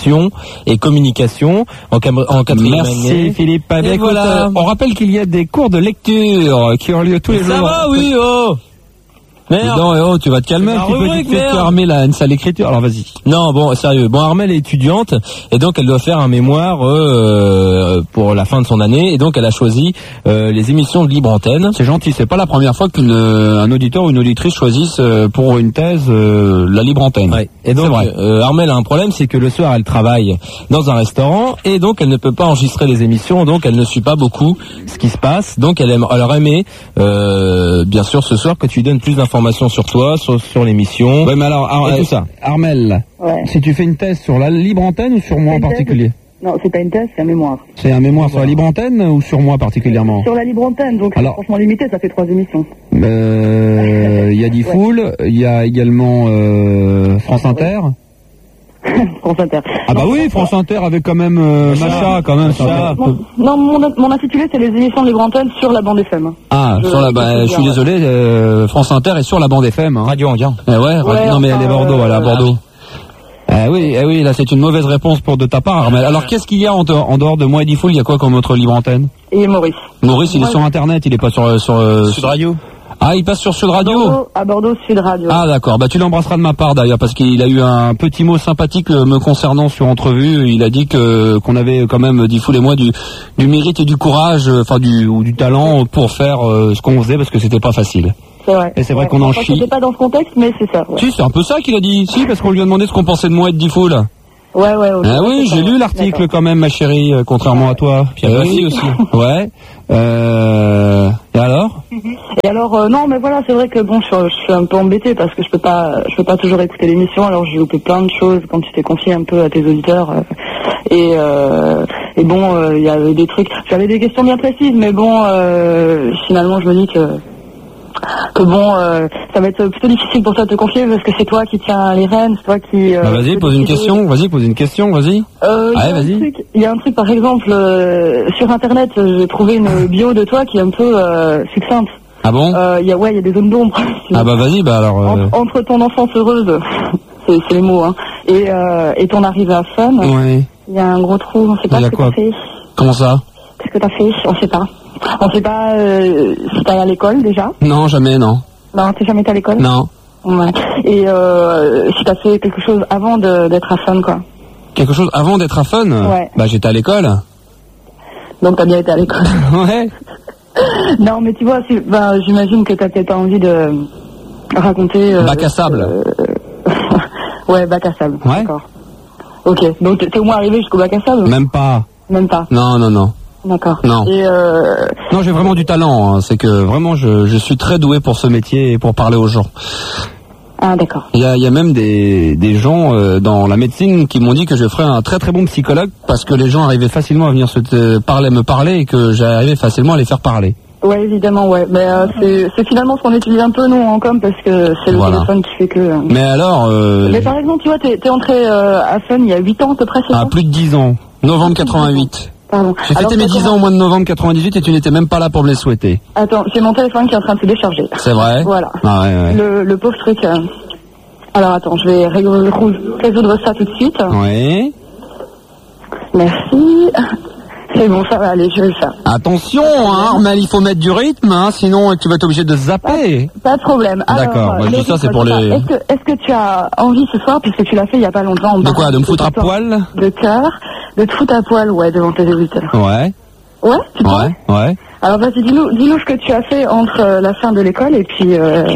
et communication en quatrième année. Merci Philippe. Et écoute, voilà. on rappelle qu'il y a des cours de lecture qui ont lieu tous les jours. Ça va, oui, oh. Merde. Non, tu vas te calmer un petit peu, tu te fais armer une salle d'écriture. Alors vas-y. Non, bon, sérieux. Bon, Armel est étudiante et donc elle doit faire un mémoire pour la fin de son année et donc elle a choisi les émissions de Libre Antenne. C'est gentil, c'est pas la première fois qu'un auditeur ou une auditrice choisisse pour une thèse la Libre Antenne. Ouais. Et donc Armel a un problème, c'est que le soir elle travaille dans un restaurant et donc elle ne peut pas enregistrer les émissions, donc elle ne suit pas beaucoup ce qui se passe. Donc elle aurait aimé bien sûr ce soir que tu donnes plus d'informations sur toi, sur l'émission. Ouais, mais alors, tout ça. Armel, si tu fais une thèse sur la Libre Antenne ou sur moi en particulier? Non, c'est pas une thèse, c'est un mémoire. C'est un mémoire sur la Libre Antenne ou sur moi particulièrement? Sur la Libre Antenne, donc alors, c'est franchement limité, ça fait 3 émissions. Il y a Diffoul, il y a également France Inter. France Inter. Ah bah oui, France Inter avec quand même Macha, quand même. Ça. Non, mon intitulé c'est les émissions de Libre Antenne sur la bande FM. Ah, je suis désolé, France Inter est sur la bande FM. Hein. Radio Anguin. Non mais elle est Bordeaux, elle est à Bordeaux. Oui, là c'est une mauvaise réponse de ta part, Armel. Alors qu'est-ce qu'il y a en dehors de moi et Diffoul? Il y a quoi comme autre Libre Antenne? Et Maurice. Maurice, il est sur Internet, il est pas sur Sud Radio. Ah, il passe sur Sud Radio? À Bordeaux, Sud Radio. Ah d'accord, bah tu l'embrasseras de ma part d'ailleurs, parce qu'il a eu un petit mot sympathique me concernant sur Entrevue. Il a dit qu'on avait quand même, Diffoul et moi, du mérite et du courage, du talent pour faire ce qu'on faisait, parce que c'était pas facile. C'est vrai. Et c'est vrai qu'on en chie. C'était pas dans ce contexte, mais c'est ça. Ouais. Si, c'est un peu ça qu'il a dit. Si, parce qu'on lui a demandé ce qu'on pensait de moi et de Diffoul. Ouais. Okay, Ah oui, j'ai lu l'article quand même, ma chérie, contrairement à toi. Puis oui aussi. Ouais. Et alors? Et alors, non, mais voilà, c'est vrai que bon, je suis un peu embêtée parce que je peux pas toujours écouter l'émission. Alors j'ai loupé plein de choses quand tu t'es confié un peu à tes auditeurs. Et bon, il y avait des trucs. J'avais des questions bien précises, mais bon, finalement, je me dis que bon, ça va être plutôt difficile pour toi de te confier parce que c'est toi qui tiens les rênes, c'est toi qui... vas-y, pose une question, vas-y. Il y a un truc, par exemple, sur Internet, j'ai trouvé une bio de toi qui est un peu succincte. Ah bon? Il y a des zones d'ombre. Ah bah vas-y, bah alors... Entre ton enfance heureuse, c'est les mots, hein, et ton arrivée à Fun, ouais. Il y a un gros trou, on sait pas ce que t'as fait. Comment ça? Qu'est-ce que t'as fait? On sait pas. On sait pas si t'es allé à l'école déjà. Non, jamais, non. Non, t'es jamais été à l'école? Non. Ouais. Et si t'as fait quelque chose avant d'être à Fun, quoi. Quelque chose avant d'être à Fun? Ouais. Bah j'étais à l'école. Donc t'as bien été à l'école. Ouais. Non, mais tu vois, j'imagine que t'as peut-être envie de raconter... bac à sable. Ouais, bac à sable. Ouais. D'accord. Ok, donc t'es au moins arrivé jusqu'au bac à sable? Même pas. Même pas. Non. D'accord. Non. Et non, j'ai vraiment du talent. Hein. C'est que vraiment, je suis très doué pour ce métier et pour parler aux gens. Ah, d'accord. Il y a même des gens dans la médecine qui m'ont dit que je ferais un très très bon psychologue parce que les gens arrivaient facilement à venir me parler et que j'arrivais facilement à les faire parler. Ouais, évidemment, ouais. Mais c'est finalement ce qu'on utilise un peu, nous, en com, parce que c'est le téléphone qui fait que... Mais alors... Mais par exemple, tu vois, t'es entré à Fun il y a 8 ans à peu près, c'est ça? Plus de 10 ans. Novembre 88. Pardon. J'ai fêté mes 10 ans au mois de novembre 98 et tu n'étais même pas là pour me les souhaiter. Attends, j'ai mon téléphone qui est en train de se décharger. C'est vrai? Voilà. Ah ouais. Le pauvre truc... Alors attends, je vais résoudre ça tout de suite. Oui. Merci. C'est bon, ça va aller, je vais le faire. Attention, hein, Armel, il faut mettre du rythme, hein, sinon tu vas être obligé de zapper. Pas de problème. D'accord, moi je dis ça, c'est pour les... Est-ce que tu as envie ce soir, puisque tu l'as fait il y a pas longtemps... De quoi, de me foutre à poil? De cœur, de te foutre à poil, ouais, devant tes auditeurs. Ouais. Ouais, tu penses? Ouais. Alors vas-y, dis-nous ce que tu as fait entre la fin de l'école et puis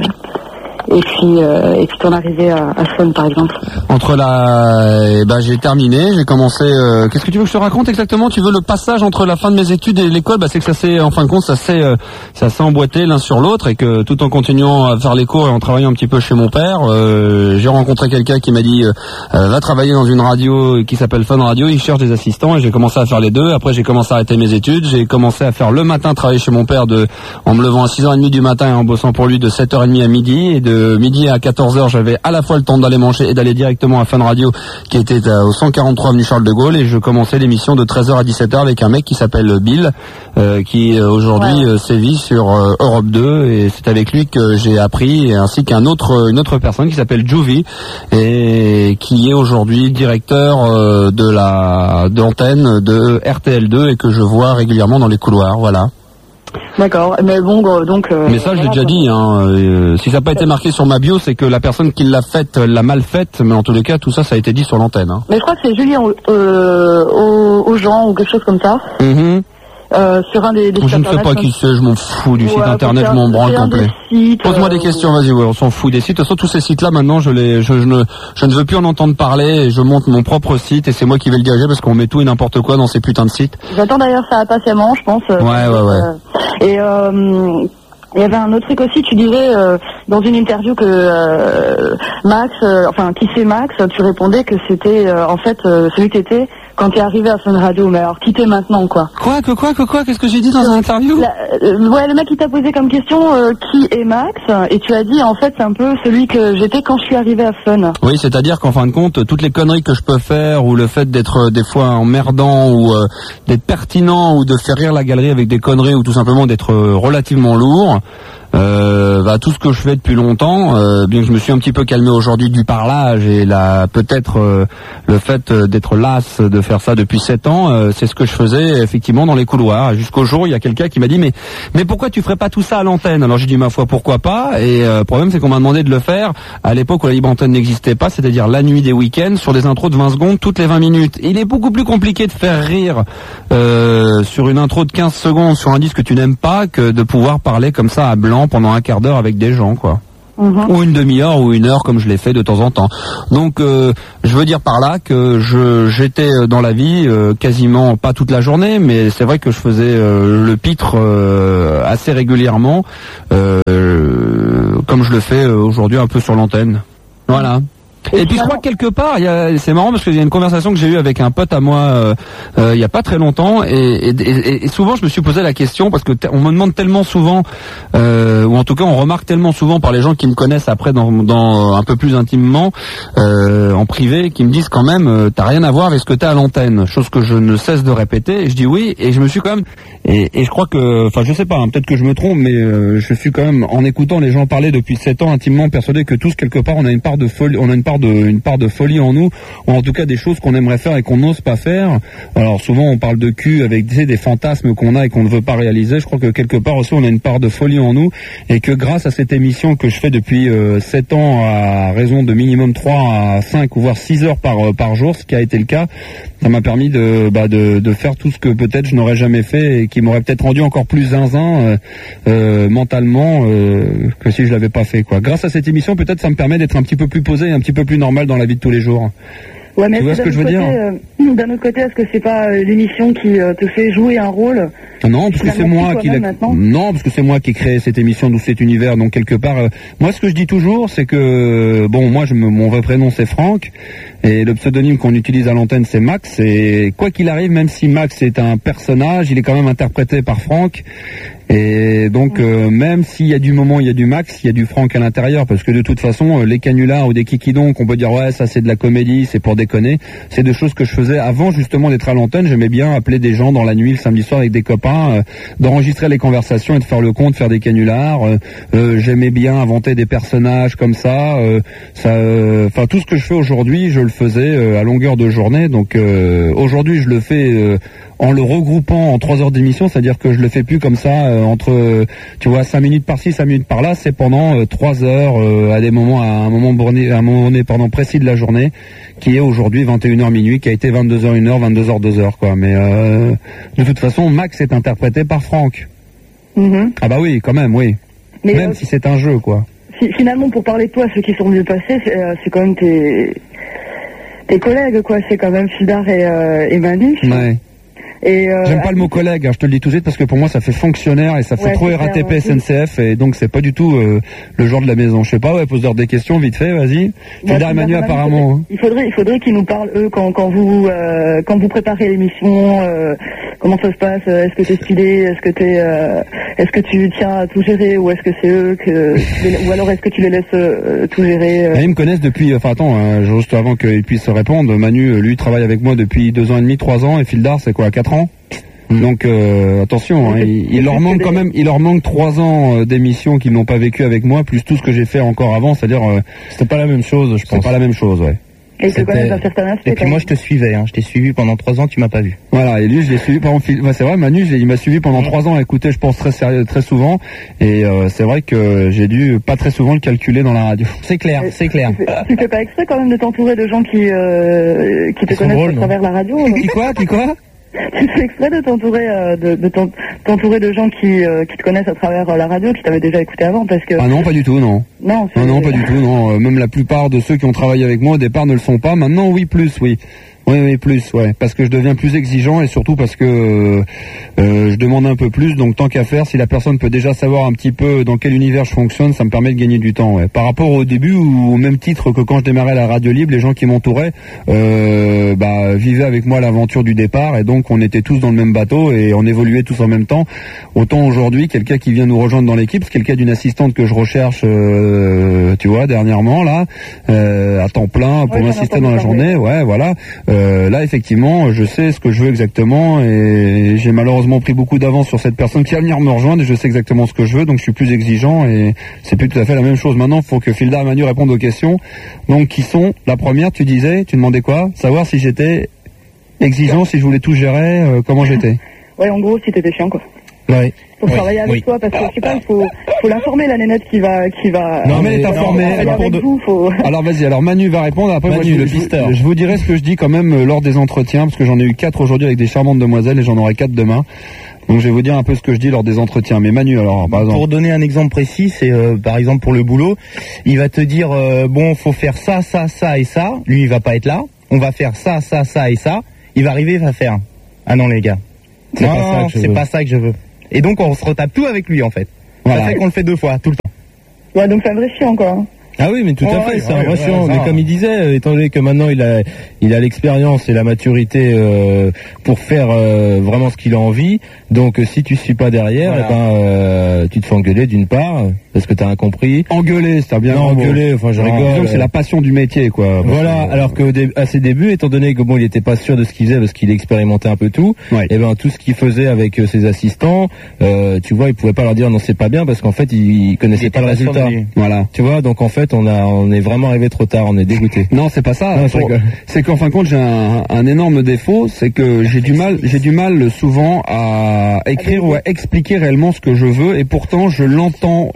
ton arrivée à Fun, par exemple. J'ai terminé, j'ai commencé... Qu'est-ce que tu veux que je te raconte exactement? Tu veux le passage entre la fin de mes études et l'école? Bah c'est que ça s'est, en fin de compte, ça s'est emboîté l'un sur l'autre et que tout en continuant à faire les cours et en travaillant un petit peu chez mon père, j'ai rencontré quelqu'un qui m'a dit va travailler dans une radio qui s'appelle Fun Radio, il cherche des assistants, et j'ai commencé à faire les deux. Après j'ai commencé à arrêter mes études, j'ai commencé à faire le matin, travailler chez mon père en me levant à 6h30 du matin et en bossant pour lui de 7h30 à midi, et de midi à 14h j'avais à la fois le temps d'aller manger et d'aller directement à Fun Radio qui était au 143 avenue Charles de Gaulle, et je commençais l'émission de 13h à 17h avec un mec qui s'appelle Bill qui aujourd'hui sévit sur Europe 2, et c'est avec lui que j'ai appris, ainsi qu'une autre personne qui s'appelle Juvie et qui est aujourd'hui directeur de l'antenne de RTL2 et que je vois régulièrement dans les couloirs, voilà. D'accord, mais bon, donc... mais ça, je l'ai déjà dit, hein. Si ça n'a pas été marqué sur ma bio, c'est que la personne qui l'a faite l'a mal faite, mais en tous les cas, tout ça, ça a été dit sur l'antenne. Hein. Mais je crois que c'est Julien aux gens ou quelque chose comme ça. Sur un des je ne sais pas qui c'est, je m'en fous du site internet, je m'en branle complet. Pose-moi des questions, vas-y, on s'en fout des sites. De toute façon, tous ces sites-là, maintenant, je ne veux plus en entendre parler, et je monte mon propre site, et c'est moi qui vais le diriger parce qu'on met tout et n'importe quoi dans ces putins de sites. J'attends d'ailleurs ça patiemment, je pense. Ouais. Et il y avait un autre truc aussi, tu disais dans une interview que Max, qui c'est Max, tu répondais que c'était en fait celui que t'étais quand t'es arrivé à Fun Radio, mais alors qui t'es maintenant, quoi. Quoi qu'est-ce que j'ai dit dans une interview? Le mec qui t'a posé comme question qui est Max, et tu as dit en fait c'est un peu celui que j'étais quand je suis arrivé à Fun. Oui, c'est-à-dire qu'en fin de compte, toutes les conneries que je peux faire, ou le fait d'être des fois emmerdant, ou d'être pertinent, ou de faire rire la galerie avec des conneries, ou tout simplement d'être relativement lourd, tout ce que je fais depuis longtemps, bien que je me suis un petit peu calmé aujourd'hui du parlage et peut-être le fait d'être las de faire ça depuis 7 ans, c'est ce que je faisais effectivement dans les couloirs, jusqu'au jour où il y a quelqu'un qui m'a dit mais pourquoi tu ferais pas tout ça à l'antenne? Alors j'ai dit ma foi pourquoi pas, et le problème c'est qu'on m'a demandé de le faire à l'époque où la libre antenne n'existait pas, c'est-à-dire la nuit des week-ends, sur des intros de 20 secondes toutes les 20 minutes. Il est beaucoup plus compliqué de faire rire sur une intro de 15 secondes sur un disque que tu n'aimes pas que de pouvoir parler comme ça à blanc temps pendant un quart d'heure avec des gens, quoi. Ou une demi-heure ou une heure comme je l'ai fait de temps en temps. Donc je veux dire par là que j'étais dans la vie quasiment pas toute la journée, mais c'est vrai que je faisais le pitre assez régulièrement, comme je le fais aujourd'hui un peu sur l'antenne. Voilà. Et puis je crois que quelque part, c'est marrant parce qu'il y a une conversation que j'ai eue avec un pote à moi il y a pas très longtemps et souvent je me suis posé la question parce que on me demande tellement souvent ou en tout cas on remarque tellement souvent par les gens qui me connaissent après dans un peu plus intimement en privé qui me disent quand même t'as rien à voir avec ce que t'as à l'antenne, chose que je ne cesse de répéter et je dis oui et je me suis quand même et je crois que enfin je sais pas, hein, peut-être que je me trompe mais je suis quand même en écoutant les gens parler depuis 7 ans intimement persuadé que tous quelque part on a une part de folie, on a une part de folie en nous, ou en tout cas des choses qu'on aimerait faire et qu'on n'ose pas faire. Alors souvent on parle de cul avec des fantasmes qu'on a et qu'on ne veut pas réaliser. Je crois que quelque part aussi on a une part de folie en nous et que grâce à cette émission que je fais depuis 7 ans à raison de minimum 3 à 5 ou voire 6 heures par jour, ce qui a été le cas, ça m'a permis de faire tout ce que peut-être je n'aurais jamais fait et qui m'aurait peut-être rendu encore plus zinzin mentalement que si je l'avais pas fait, quoi. Grâce à cette émission peut-être ça me permet d'être un petit peu plus posé et un petit peu plus normal dans la vie de tous les jours. Ouais, mais tu vois ce que je veux dire ? D'un autre côté, est-ce que c'est pas l'émission qui te fait jouer un rôle ? Non, parce que c'est moi qui non, parce que c'est moi qui ai créé cette émission d'où cet univers. Donc quelque part, moi ce que je dis toujours, c'est que bon, moi mon vrai prénom c'est Franck et le pseudonyme qu'on utilise à l'antenne c'est Max. Et quoi qu'il arrive, même si Max est un personnage, il est quand même interprété par Franck. Et donc même s'il y a du moment, il y a du Max, il y a du Franck à l'intérieur, parce que de toute façon, les canulars ou des kikidons qu'on peut dire ouais ça c'est de la comédie, c'est pour déconner, c'est des choses que je faisais avant justement d'être à l'antenne. J'aimais bien appeler des gens dans la nuit le samedi soir avec des copains, d'enregistrer les conversations et de faire le compte, faire des canulars. J'aimais bien inventer des personnages comme ça. Enfin tout ce que je fais aujourd'hui, je le faisais à longueur de journée. Donc aujourd'hui je le fais en le regroupant en 3 heures d'émission, c'est-à-dire que je le fais plus comme ça entre, tu vois, 5 minutes par-ci, 5 minutes par-là, c'est pendant 3 heures à un moment donné, précis de la journée, qui est aujourd'hui 21h minuit, qui a été 22h 1h, 22h 2h, quoi. Mais de toute façon, Max est interprété par Franck. Ah bah oui, quand même, oui. Mais même si c'est un jeu, quoi. Finalement, pour parler de toi, ceux qui sont mieux passés, c'est quand même tes collègues, quoi. C'est quand même Fildar et Manu. Ouais. J'aime pas le mot collègue, hein, je te le dis tout de suite parce que pour moi ça fait fonctionnaire et ça fait trop RATP SNCF et donc c'est pas du tout le genre de la maison. Je sais pas, pose-leur des questions vite fait, vas-y. Fildar et Manu apparemment. Il faudrait qu'ils nous parlent eux quand vous préparez l'émission, comment ça se passe, est-ce que t'es stylé, est-ce que tu tiens à tout gérer ou est-ce que c'est eux ou alors est-ce que tu les laisses tout gérer Ils me connaissent depuis, juste avant qu'ils puissent répondre, Manu lui travaille avec moi depuis 2 ans et demi, 3 ans et Fildar c'est quoi, 4 ans. Donc attention, hein, il leur manque 3 ans d'émissions qu'ils n'ont pas vécu avec moi, plus tout ce que j'ai fait encore avant, c'est-à-dire c'était pas la même chose, je pense. C'est pas la même chose, ouais. Et ils te connaissent un certain aspect. Et puis moi je te suivais, hein, je t'ai suivi pendant 3 ans, tu m'as pas vu. Voilà, et lui je l'ai suivi pendant c'est vrai, Manu il m'a suivi pendant 3 ans, écoutez, je pense très souvent, et c'est vrai que j'ai dû pas très souvent le calculer dans la radio. C'est clair. Tu fais pas exprès quand même de t'entourer de gens qui te connaissent à travers la radio. Qui quoi Tu fais exprès de t'entourer de gens qui te connaissent à travers la radio, qui t'avaient déjà écouté avant, parce que... Ah non, pas du tout, non. Non, pas du tout, non. Même la plupart de ceux qui ont travaillé avec moi au départ ne le sont pas. Maintenant, oui, plus, oui. Oui, plus, ouais. Parce que je deviens plus exigeant et surtout parce que je demande un peu plus. Donc tant qu'à faire, si la personne peut déjà savoir un petit peu dans quel univers je fonctionne, ça me permet de gagner du temps. Ouais. Par rapport au début ou au même titre que quand je démarrais la radio libre, les gens qui m'entouraient vivaient avec moi l'aventure du départ et donc on était tous dans le même bateau et on évoluait tous en même temps. Autant aujourd'hui, quelqu'un qui vient nous rejoindre dans l'équipe, c'est quelqu'un d'une assistante que je recherche, tu vois, dernièrement là, à temps plein pour m'assister dans la journée. Ouais, voilà. Là effectivement je sais ce que je veux exactement et j'ai malheureusement pris beaucoup d'avance sur cette personne qui va venir me rejoindre et je sais exactement ce que je veux, donc je suis plus exigeant et c'est plus tout à fait la même chose. Maintenant il faut que Fildar et Manu répondent aux questions. Donc qui sont, la première tu demandais quoi? Savoir si j'étais exigeant, si je voulais tout gérer, comment j'étais. Ouais, en gros si t'étais chiant quoi. Ouais. Pour travailler avec toi, parce que je sais pas, il faut l'informer la nénette qui va. Non mais elle est informée. Alors vas-y, alors Manu va répondre. Après Manu, moi je vous dirai ce que je dis quand même lors des entretiens, parce que j'en ai eu 4 aujourd'hui avec des charmantes demoiselles et j'en aurai 4 demain. Donc je vais vous dire un peu ce que je dis lors des entretiens. Mais Manu, alors, par exemple. Pour donner un exemple précis, c'est par exemple pour le boulot, il va te dire bon, faut faire ça, ça, ça et ça. Lui, il va pas être là. On va faire ça, ça, ça et ça. Il va arriver, il va faire. Ah non les gars, c'est pas ça que je veux. Et donc on se retape tout avec lui en fait. Voilà. Ça fait qu'on le fait 2 fois, tout le temps. Ouais, donc c'est un vrai chiant, quoi. Ah oui, mais tout à fait, c'est un vrai chiant. Mais comme il disait, étant donné que maintenant il a l'expérience et la maturité pour faire vraiment ce qu'il a envie, donc si tu suis pas derrière, tu te fais engueuler d'une part, parce que t'as incompris. Engueuler, c'est bien. Non, engueuler, enfin je rigole. C'est la passion du métier, quoi. Voilà, alors que à ses débuts, étant donné que bon, il était pas sûr de ce qu'il faisait parce qu'il expérimentait un peu tout, et ben tout ce qu'il faisait avec ses assistants, tu vois, il pouvait pas leur dire non c'est pas bien parce qu'en fait il connaissait pas le résultat. Voilà, tu vois, donc en fait on est vraiment arrivé trop tard, on est dégoûté. Non, c'est pas ça. C'est qu'en fin de compte j'ai un énorme défaut, c'est que j'ai du mal souvent à écrire ou à expliquer réellement ce que je veux, et pourtant je l'entends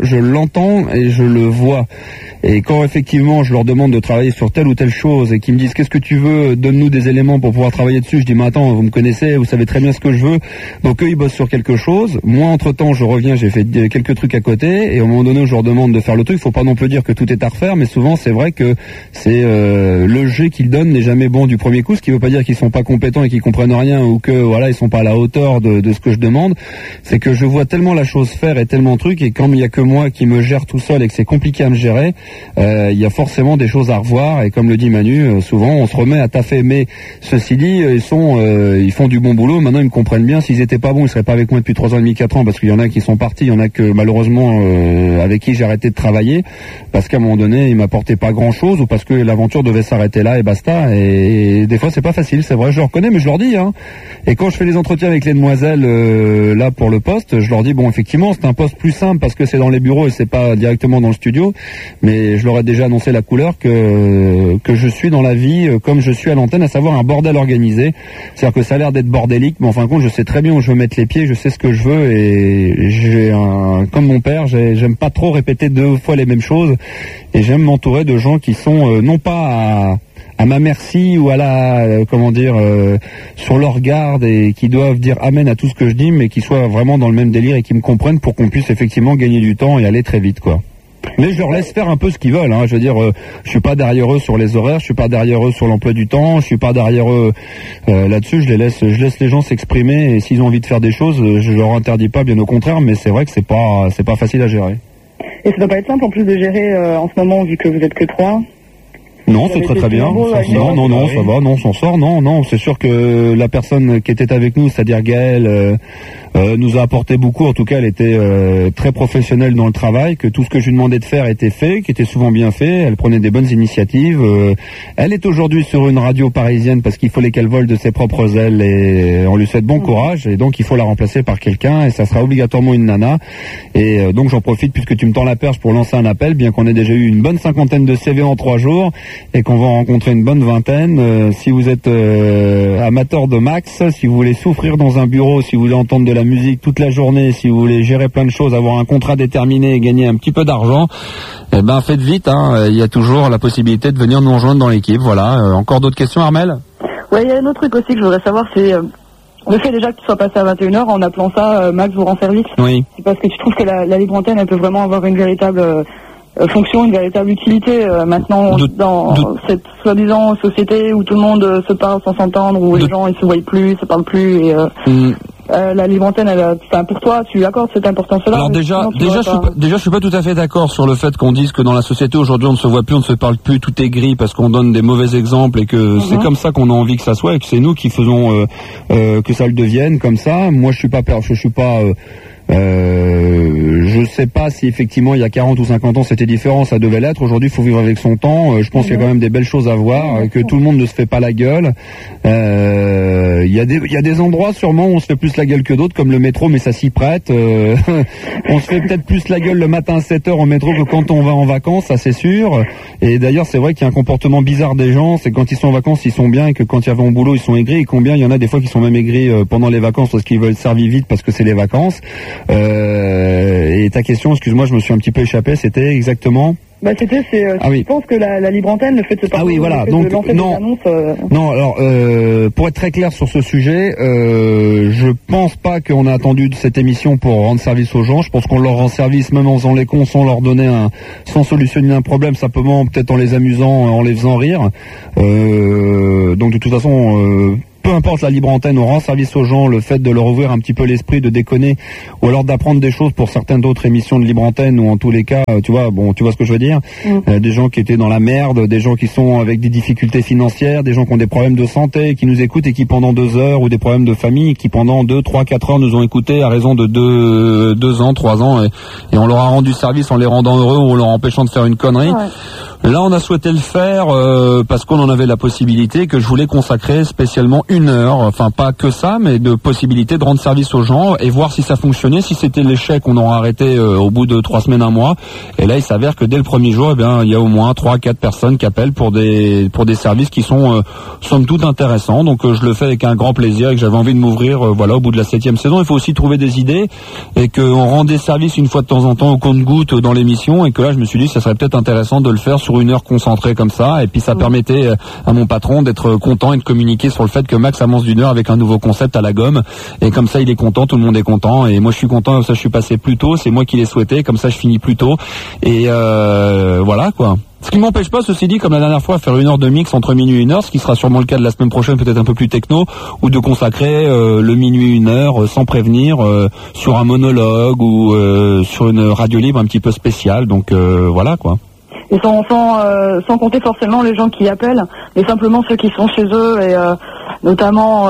et je le vois. Et quand effectivement je leur demande de travailler sur telle ou telle chose et qu'ils me disent qu'est-ce que tu veux, donne-nous des éléments pour pouvoir travailler dessus, je dis mais attends, vous me connaissez, vous savez très bien ce que je veux. Donc eux ils bossent sur quelque chose, moi entre temps je reviens, j'ai fait quelques trucs à côté, et au moment donné où je leur demande de faire le truc, il faut pas non plus dire que tout est à refaire, mais souvent c'est vrai que c'est le jet qu'ils donnent n'est jamais bon du premier coup, ce qui veut pas dire qu'ils sont pas compétents et qu'ils comprennent rien, ou que voilà ils sont pas à la hauteur de ce que je demande. C'est que je vois tellement la chose faire et tellement de trucs, et quand il y a que moi qui me gère tout seul et que c'est compliqué à me gérer, il y a forcément des choses à revoir, et comme le dit Manu, souvent on se remet à taffer. Mais ceci dit, ils font du bon boulot. Maintenant ils me comprennent bien. S'ils étaient pas bons, ils seraient pas avec moi depuis 3 ans et demi, 4 ans, parce qu'il y en a qui sont partis, il y en a que malheureusement avec qui j'ai arrêté de travailler parce qu'à un moment donné ils m'apportaient pas grand chose, ou parce que l'aventure devait s'arrêter là et basta. Et des fois c'est pas facile, c'est vrai, je le reconnais, mais je leur dis. Et quand je fais les entretiens avec les demoiselles là pour le poste, je leur dis bon effectivement c'est un poste plus simple parce que c'est dans les bureaux et c'est pas directement dans le studio, mais je leur ai déjà annoncé la couleur que je suis dans la vie comme je suis à l'antenne, à savoir un bordel organisé. C'est-à-dire que ça a l'air d'être bordélique, mais en fin de compte je sais très bien où je veux mettre les pieds, je sais ce que je veux, et comme mon père, j'aime pas trop répéter 2 fois les mêmes choses, et j'aime m'entourer de gens qui sont non pas à ma merci ou à sur leur garde, et qui doivent dire amen à tout ce que je dis, mais qui soient vraiment dans le même délire et qui me comprennent pour qu'on puisse effectivement gagner du temps et aller très vite, quoi. Mais je leur laisse faire un peu ce qu'ils veulent, Je veux dire, je suis pas derrière eux sur les horaires, je suis pas derrière eux sur l'emploi du temps, je suis pas derrière eux là-dessus. Je laisse les gens s'exprimer, et s'ils ont envie de faire des choses, je leur interdis pas, bien au contraire. Mais c'est vrai que c'est pas facile à gérer. Et ça doit pas être simple en plus de gérer en ce moment, vu que vous êtes que 3. Non, c'est très bien. Non, ça va, non, on s'en sort. Non, c'est sûr que la personne qui était avec nous, c'est-à-dire Gaëlle, nous a apporté beaucoup. En tout cas, elle était très professionnelle dans le travail, que tout ce que je lui demandais de faire était fait, qui était souvent bien fait. Elle prenait des bonnes initiatives. Elle est aujourd'hui sur une radio parisienne parce qu'il fallait qu'elle vole de ses propres ailes, et on lui souhaite bon courage. Et donc, il faut la remplacer par quelqu'un, et ça sera obligatoirement une nana. Et donc, j'en profite puisque tu me tends la perche pour lancer un appel, bien qu'on ait déjà eu une bonne 50aine de CV en 3 jours. Et qu'on va en rencontrer une bonne vingtaine. Si vous êtes amateur de max, si vous voulez souffrir dans un bureau, si vous voulez entendre de la musique toute la journée, si vous voulez gérer plein de choses, avoir un contrat déterminé et gagner un petit peu d'argent, eh ben faites vite. Il y a toujours la possibilité de venir nous rejoindre dans l'équipe. Voilà. Encore d'autres questions, Armel ? Ouais, il y a un autre truc aussi que je voudrais savoir, c'est le fait déjà que tu sois passé à 21h en appelant ça Max vous rend service. Oui. C'est parce que tu trouves que la libre antenne, elle peut vraiment avoir une véritable fonction, une véritable utilité maintenant dans cette soi-disant société où tout le monde se parle sans s'entendre, où les gens ils se voient plus, se parlent plus, et la libre antenne, pour toi, tu accordes cette importance-là. Alors déjà, je suis pas tout à fait d'accord sur le fait qu'on dise que dans la société aujourd'hui on ne se voit plus, on ne se parle plus, tout est gris parce qu'on donne des mauvais exemples, et que c'est comme ça qu'on a envie que ça soit, et que c'est nous qui faisons que ça le devienne comme ça. Moi, je sais pas si effectivement il y a 40 ou 50 ans c'était différent, ça devait l'être. Aujourd'hui, il faut vivre avec son temps. Je pense qu'il y a quand même des belles choses à voir, que tout le monde ne se fait pas la gueule. Il y a des endroits sûrement où on se fait plus la gueule que d'autres, comme le métro, mais ça s'y prête. On se fait peut-être plus la gueule le matin à 7h au métro que quand on va en vacances, ça c'est sûr. Et d'ailleurs, c'est vrai qu'il y a un comportement bizarre des gens, c'est que quand ils sont en vacances, ils sont bien, et que quand ils vont au boulot, ils sont aigris. Et combien il y en a des fois qui sont même aigris pendant les vacances parce qu'ils veulent servir vite parce que c'est les vacances. Et ta question, excuse-moi, je me suis un petit peu échappé, c'était exactement... Je pense que la libre antenne, le fait de se parler, Donc de lancer non, des annonces, non. Alors, pour être très clair sur ce sujet, je pense pas qu'on a attendu de cette émission pour rendre service aux gens. Je pense qu'on leur rend service même en faisant les cons, sans leur donner sans solutionner un problème, simplement peut-être en les amusant, en les faisant rire. Donc de toute façon. Peu importe la libre antenne, on rend service aux gens, le fait de leur ouvrir un petit peu l'esprit, de déconner, ou alors d'apprendre des choses pour certaines d'autres émissions de libre antenne, ou en tous les cas, tu vois ce que je veux dire, des gens qui étaient dans la merde, des gens qui sont avec des difficultés financières, des gens qui ont des problèmes de santé, qui nous écoutent et qui pendant 2 heures, ou des problèmes de famille, qui pendant 2, 3, 4 heures nous ont écoutés à raison de 2 ans, 3 ans, et on leur a rendu service en les rendant heureux ou en leur empêchant de faire une connerie. Ouais. Là, on a souhaité le faire parce qu'on en avait la possibilité, que je voulais consacrer spécialement 1 heure, enfin pas que ça, mais de possibilité de rendre service aux gens et voir si ça fonctionnait. Si c'était l'échec, on aurait arrêté au bout de 3 semaines, 1 mois. Et là, il s'avère que dès le premier jour, eh bien, il y a au moins 3-4 personnes qui appellent pour des services qui sont somme toute intéressants. Donc je le fais avec un grand plaisir et que j'avais envie de m'ouvrir au bout de la 7e saison. Il faut aussi trouver des idées et qu'on rend des services une fois de temps en temps au compte-gouttes dans l'émission, et que là, je me suis dit, ça serait peut-être intéressant de le faire sur 1 heure concentrée comme ça, et puis ça permettait à mon patron d'être content et de communiquer sur le fait que Max avance d'1 heure avec un nouveau concept à la gomme, et comme ça il est content, tout le monde est content, et moi je suis content, comme ça je suis passé plus tôt, c'est moi qui l'ai souhaité, comme ça je finis plus tôt, et voilà quoi. Ce qui m'empêche pas, ceci dit, comme la dernière fois, à faire 1 heure de mix entre minuit et 1 heure, ce qui sera sûrement le cas de la semaine prochaine, peut-être un peu plus techno, ou de consacrer le minuit 1 heure sans prévenir sur un monologue ou sur une radio libre un petit peu spéciale, donc voilà quoi. Et sans compter forcément les gens qui appellent, mais simplement ceux qui sont chez eux, et notamment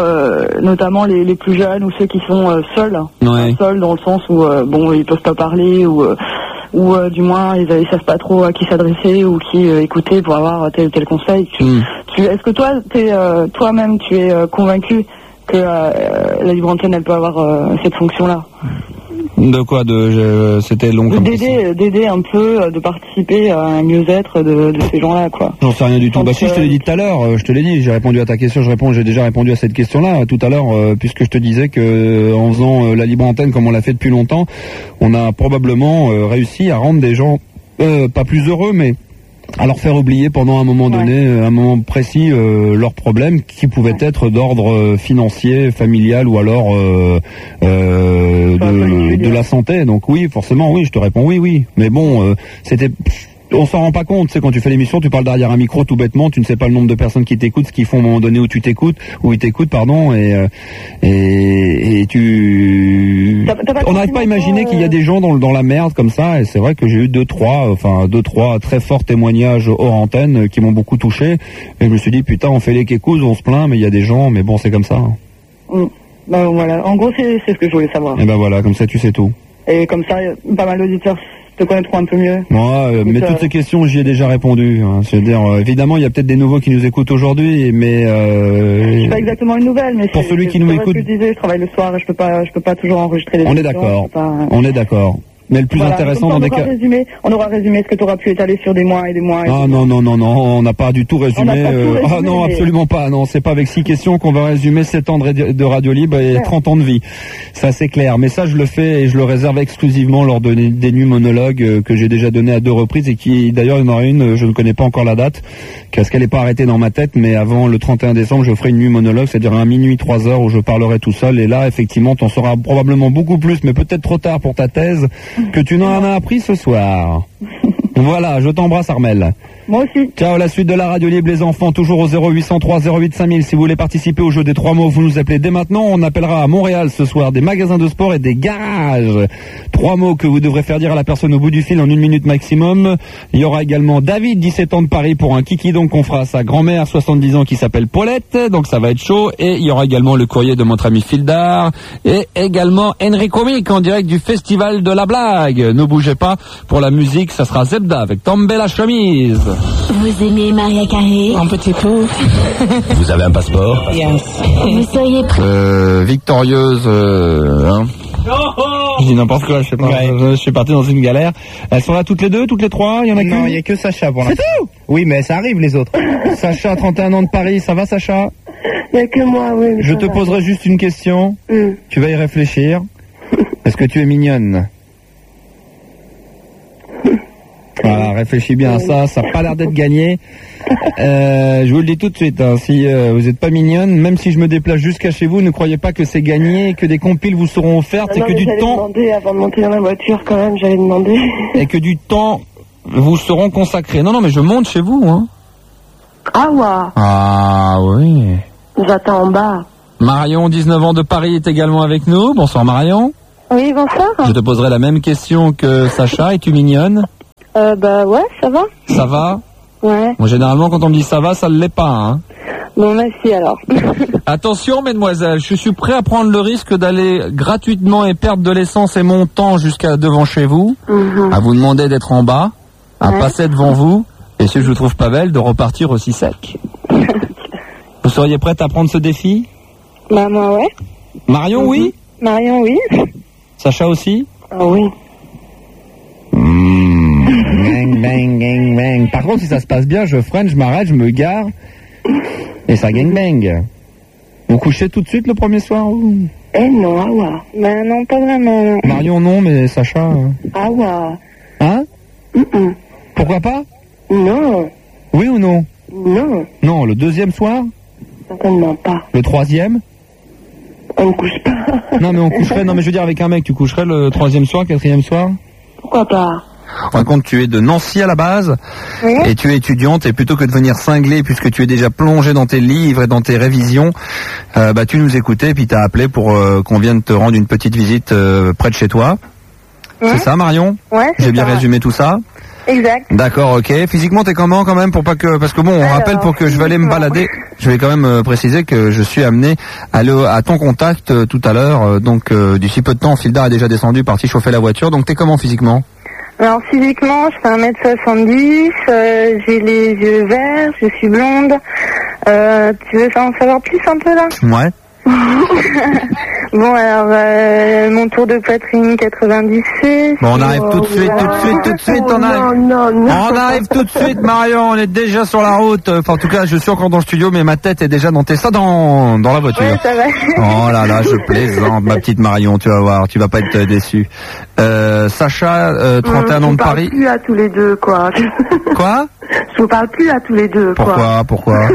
les plus jeunes, ou ceux qui sont seuls, seuls dans le sens où ils peuvent pas parler, ou du moins ils savent pas trop à qui s'adresser ou qui écouter pour avoir tel conseil. Est-ce que toi-même tu es convaincu que la libre antenne elle peut avoir cette fonction-là? De quoi? C'était long comme d'aider un peu, de participer à un mieux-être de ces gens-là, quoi. J'en sais rien du tout. Je te l'ai dit tout à l'heure, j'ai répondu à ta question, j'ai déjà répondu à cette question-là tout à l'heure, puisque je te disais que en faisant la libre antenne comme on l'a fait depuis longtemps, on a probablement réussi à rendre des gens pas plus heureux, mais à leur faire oublier pendant un moment donné, un moment précis, leurs problèmes qui pouvaient être d'ordre financier, familial, ou alors de la santé. Donc oui, forcément, oui, je te réponds oui. Mais bon, on s'en rend pas compte, c'est quand tu fais l'émission, tu parles derrière un micro tout bêtement, tu ne sais pas le nombre de personnes qui t'écoutent, ce qu'ils font au moment donné où ils t'écoutent, et tu... On n'arrive pas à imaginer qu'il y a des gens dans la merde comme ça, et c'est vrai que j'ai eu 2-3 très forts témoignages hors antenne qui m'ont beaucoup touché, et je me suis dit, putain, on fait les kékous, on se plaint, mais il y a des gens, mais bon, c'est comme ça. Voilà, en gros, c'est ce que je voulais savoir. Et voilà, comme ça, tu sais tout. Et comme ça, pas mal d'auditeurs te connaîtront un peu mieux. Mais toutes ces questions, j'y ai déjà répondu. C'est-à-dire, évidemment, il y a peut-être des nouveaux qui nous écoutent aujourd'hui, mais je suis pas exactement une nouvelle, mais pour celui qui nous écoute, ce que je disais, je travaille le soir et je peux pas toujours enregistrer les. On est d'accord. On est d'accord. Mais le plus intéressant dans des cas... On aura résumé ce que tu auras pu étaler sur des mois et des mois. Non, on n'a pas du tout résumé. Non, absolument pas. Non, c'est pas avec 6 questions qu'on va résumer 7 ans de radio libre et 30 ans de vie. Ça, c'est clair. Mais ça, je le fais et je le réserve exclusivement lors des nuits monologues que j'ai déjà donné à 2 reprises, et qui, d'ailleurs, il y en aura une, je ne connais pas encore la date, parce qu'elle n'est pas arrêtée dans ma tête, mais avant le 31 décembre, je ferai une nuit monologue, c'est-à-dire un minuit 3 heures où je parlerai tout seul. Et là, effectivement, t'en sauras probablement beaucoup plus, mais peut-être trop tard pour ta thèse, que tu n'en as appris ce soir. Voilà, je t'embrasse, Armel. Moi aussi. Ciao, la suite de la radio libre, les enfants, toujours au 0803 08 5000. Si vous voulez participer au jeu des 3 mots, vous nous appelez dès maintenant. On appellera à Montréal ce soir des magasins de sport et des garages. 3 mots que vous devrez faire dire à la personne au bout du fil en 1 minute maximum. Il y aura également David, 17 ans de Paris, pour un kiki, donc qu'on fera à sa grand-mère, 70 ans, qui s'appelle Paulette, donc ça va être chaud. Et il y aura également le courrier de notre ami Fildar, et également Enrico Mic en direct du Festival de la Blague. Ne bougez pas, pour la musique, ça sera Zebda avec Tomber la chemise. Vous aimez Maria Carré? Un petit peu. Vous avez un passeport? Yes. Vous seriez prêt? Victorieuse, hein? Je dis n'importe quoi, je sais pas. Ouais. Je suis parti dans une galère. Elles sont là toutes les 2, toutes les 3? Il y en a qu'une? Non, il y a que Sacha pour l'instant. C'est tout? Oui, mais ça arrive les autres. Sacha, 31 ans de Paris, ça va, Sacha? Il n'y a que moi, oui. Je te poserai juste une question. Tu vas y réfléchir. Est-ce que tu es mignonne? Voilà, réfléchis bien à ça. Ça n'a pas l'air d'être gagné. Je vous le dis tout de suite. Hein, si vous n'êtes pas mignonne, même si je me déplace jusqu'à chez vous, ne croyez pas que c'est gagné, que des compiles vous seront offertes et que du temps. Demander avant de monter dans la voiture, quand même, j'allais demander. Et que du temps vous seront consacrés. Non, mais je monte chez vous. Hein. Ah ouais. Ah oui. J'attends en bas. Marion, 19 ans de Paris, est également avec nous. Bonsoir Marion. Oui, bonsoir. Je te poserai la même question que Sacha. Es-tu mignonne? Bah ouais, ça va. Ça va? Ouais. Bon, généralement, quand on me dit ça va, ça ne l'est pas. Hein. Bon, merci alors. Attention, mesdemoiselles, je suis prêt à prendre le risque d'aller gratuitement et perdre de l'essence et mon temps jusqu'à devant chez vous, à vous demander d'être en bas, à passer devant vous, et si je vous trouve pas belle, de repartir aussi sec. Vous seriez prête à prendre ce défi? Bah moi, ouais. Marion, oui? Marion, oui. Sacha aussi? Ah oui. Bang, bang, gang, bang. Par contre, si ça se passe bien, je freine, je m'arrête, je me gare, et ça gang bang. Vous couchez tout de suite le premier soir ou... Non, ah ouais. Bah non, pas vraiment. Marion, non, mais Sacha... Ah ouais. Hein? Pourquoi pas? Non. Oui ou non? Non. Non, le deuxième soir? Certainement pas. Le troisième? On ne couche pas. Non, mais on coucherait, non, mais je veux dire, avec un mec, tu coucherais le troisième soir, quatrième soir? Pourquoi pas? En fin de compte, tu es de Nancy à la base, et tu es étudiante, et plutôt que de venir cingler, puisque tu es déjà plongée dans tes livres et dans tes révisions, bah tu nous écoutais, puis t'as appelé pour qu'on vienne te rendre une petite visite près de chez toi. C'est ça, Marion? Ouais. J'ai bien résumé tout ça? Exact. D'accord, ok. Physiquement, t'es comment quand même pour pas que, parce que bon, on rappelle pour que je vais aller me balader. Je vais quand même préciser que je suis amené à aller à ton contact tout à l'heure. Donc d'ici peu de temps, Fildar est déjà descendu, parti chauffer la voiture. Donc t'es comment physiquement? Alors physiquement, je fais 1m70, j'ai les yeux verts, je suis blonde. Tu veux en savoir plus un peu là? Ouais. Bon alors mon tour de poitrine 90C. Bon, on arrive tout de suite, on arrive. Non. On arrive tout de suite, Marion, on est déjà sur la route. Enfin, en tout cas, je suis encore dans le studio, mais ma tête est déjà dans la voiture. Ouais, ça va. Oh là là, je plaisante, ma petite Marion, tu vas voir, tu vas pas être déçue. Sacha, 31 ans de Paris. Je vous parle plus à tous les deux, quoi. Quoi? Je vous parle plus à tous les deux, quoi. Pourquoi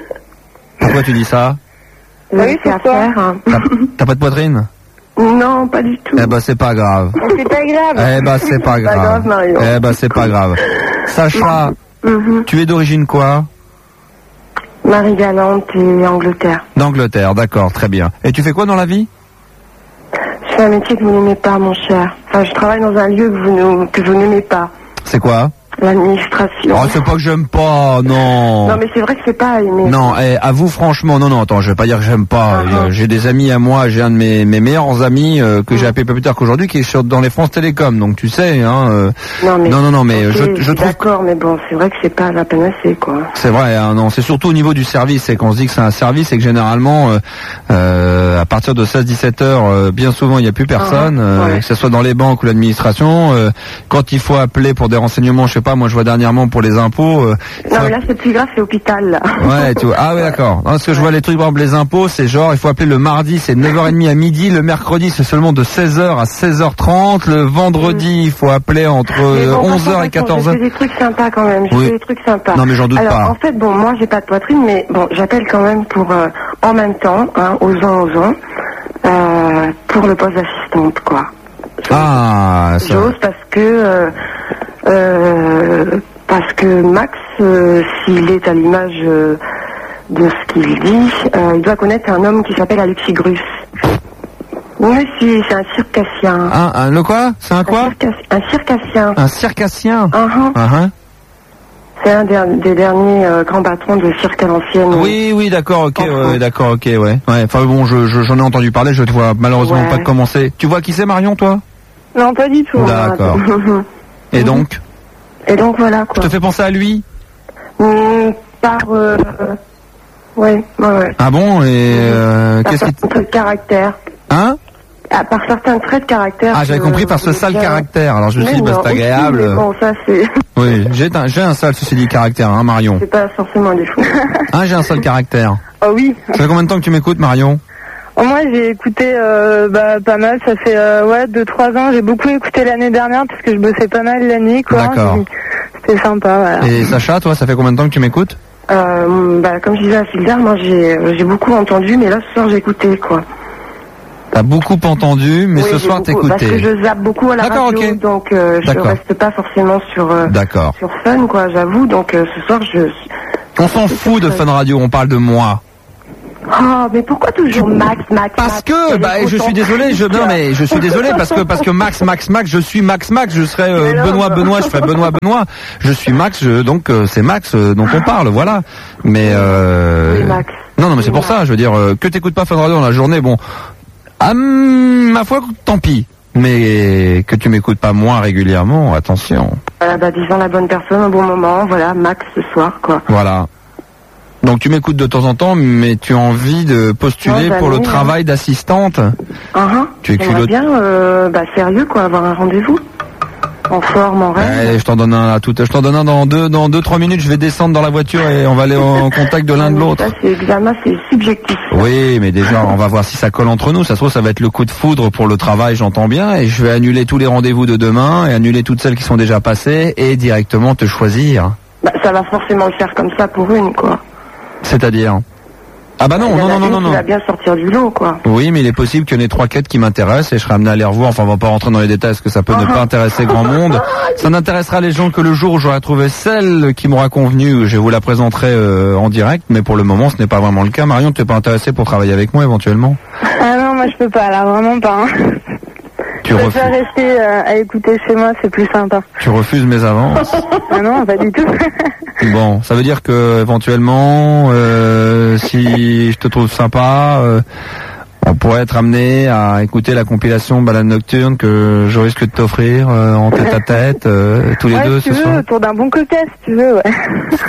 tu dis ça? Oui, c'est à faire. Hein. T'as pas de poitrine? Non, pas du tout. Eh ben, c'est pas grave. C'est pas grave. Eh ben, c'est pas grave. Pas grave, Marion. Eh ben, c'est pas grave. Sacha, tu es d'origine quoi? Marie-Galante et Angleterre. D'Angleterre, d'accord, très bien. Et tu fais quoi dans la vie? Je fais un métier que vous n'aimez pas, mon cher. Enfin, je travaille dans un lieu que vous n'aimez pas. C'est quoi? L'administration. Oh, c'est pas que j'aime pas, non. Non, mais c'est vrai que c'est pas aimé. Non, avoue franchement, non, attends, je vais pas dire que j'aime pas. J'ai des amis à moi, j'ai un de mes meilleurs amis que j'ai appelé pas plus tard qu'aujourd'hui, qui est dans les France Télécom, donc tu sais, hein. Non, mais okay, je trouve. D'accord, mais bon, c'est vrai que c'est pas la panacée, quoi. C'est vrai, hein, non, c'est surtout au niveau du service, c'est qu'on se dit que c'est un service et que généralement, à partir de 16-17 heures, bien souvent il n'y a plus personne, que ce soit dans les banques ou l'administration. Quand il faut appeler pour des renseignements, je sais pas, moi je vois dernièrement pour les impôts. Non, mais là c'est plus grave, c'est hôpital, là. Ouais, tu vois. Ah oui, d'accord. Non, parce que je vois les trucs, par exemple, les impôts, c'est genre, il faut appeler le mardi, c'est 9h30 à midi, le mercredi, c'est seulement de 16h à 16h30, le vendredi, il faut appeler entre 11h et 14h. Je fais des trucs sympas quand même, je fais des trucs sympas. Non, mais j'en doute pas. Alors, en fait, bon, moi j'ai pas de poitrine, mais bon, j'appelle quand même pour, en même temps, hein, aux ans, pour le poste d'assistante, quoi. Ah, ça. J'ose parce que Max, s'il est à l'image de ce qu'il dit, il doit connaître un homme qui s'appelle Alexis Grus. Oui, si, c'est un circassien. Le quoi? C'est un quoi? Un circassien. Un circassien? C'est un des derniers grands patrons de cirque à l'ancienne. Oui, d'accord, ok, ouais. Enfin bon, j'en ai entendu parler, je te vois malheureusement pas commencer. Tu vois qui c'est, Marion, toi? Non, pas du tout. D'accord. Et donc? Et donc voilà, quoi. Je te fais penser à lui? Ouais. Ah bon? Et qu'est-ce qui... Par caractère. Hein? Par certains traits de caractère. Ah, j'avais compris par ce sale caractère. Alors je me suis dit, c'est agréable. Mais bon, ça c'est... Oui, j'ai un sale, ceci dit, caractère, hein, Marion. C'est pas forcément un défaut. J'ai un sale caractère. Oh oui. Ça fait combien de temps que tu m'écoutes, Marion? Moi j'ai écouté pas mal, ça fait 2-3 ans, j'ai beaucoup écouté l'année dernière parce que je bossais pas mal la nuit, quoi. D'accord. C'est sympa, voilà. Et Sacha, toi, ça fait combien de temps que tu m'écoutes? Comme je disais à Sylvia, moi j'ai beaucoup entendu, mais là ce soir j'ai écouté, quoi. T'as beaucoup entendu, mais oui, ce soir t'écoutais. Parce que je zappe beaucoup à la radio, okay. donc je reste pas forcément sur Fun, quoi, j'avoue. Donc ce soir On s'en fout de Fun Radio, on parle de moi. Oh, mais pourquoi toujours Max? Parce que, je suis désolé, je suis désolé parce que Max, je suis Max, je serais Benoît, je ferais Benoît. Je suis Max, donc c'est Max dont on parle, voilà. Mais oui, Max. Non, mais c'est pour ça, je veux dire, que t'écoutes pas Fun Radio dans la journée, bon. Ma foi, tant pis. Mais que tu m'écoutes pas moins régulièrement, attention. Disons la bonne personne au bon moment, voilà, Max ce soir, quoi. Voilà. Donc tu m'écoutes de temps en temps, mais tu as envie de postuler pour le travail d'assistante. Tu J'aimerais bien, sérieux, quoi, avoir un rendez-vous. En forme, en rêve. Je t'en donne un dans 2-3 minutes, je vais descendre dans la voiture et on va aller en contact de l'un de l'autre. Ça, c'est subjectif. Oui, mais déjà, on va voir si ça colle entre nous. Ça se trouve, ça va être le coup de foudre pour le travail, j'entends bien, et je vais annuler tous les rendez-vous de demain et annuler toutes celles qui sont déjà passées et directement te choisir. Ça va forcément le faire comme ça pour une, quoi. C'est-à-dire? Ah bah non. Il va bien sortir du lot, quoi. Oui, mais il est possible qu'il y en ait 3-4 qui m'intéressent et je serai amené à les revoir. Enfin, on va pas rentrer dans les détails parce que ça peut ne pas intéresser grand monde. Ça n'intéressera les gens que le jour où j'aurai trouvé celle qui m'aura convenu. Je vous la présenterai en direct, mais pour le moment, ce n'est pas vraiment le cas. Marion, tu n'es pas intéressée pour travailler avec moi éventuellement? Ah non, moi je peux pas, là, vraiment pas. Tu je préfère rester à écouter chez moi, c'est plus sympa. Tu refuses mes avances? Ah non, pas du tout. Bon, ça veut dire que éventuellement, si je te trouve sympa, on pourrait être amené à écouter la compilation Balade Nocturne que je risque de t'offrir en tête à tête, tous les deux si ce tu soir. veux, autour d'un bon cocktail, si tu veux, ouais.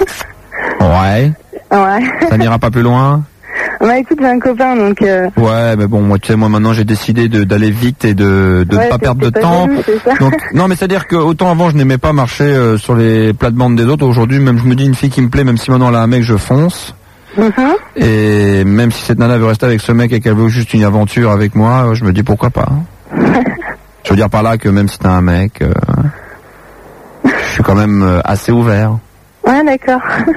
Ouais. Ça n'ira pas plus loin? Écoute, j'ai un copain, donc... Ouais, mais bon, moi, tu sais, moi, maintenant, j'ai décidé d'aller vite et de ne pas perdre de temps. Donc, non, mais c'est-à-dire que, autant avant, je n'aimais pas marcher sur les plates-bandes des autres. Aujourd'hui, même, je me dis, une fille qui me plaît, même si maintenant, elle a un mec, je fonce. Et même si cette nana veut rester avec ce mec et qu'elle veut juste une aventure avec moi, je me dis, pourquoi pas. Je veux dire par là que même si t'as un mec, je suis quand même assez ouvert. Ouais, d'accord.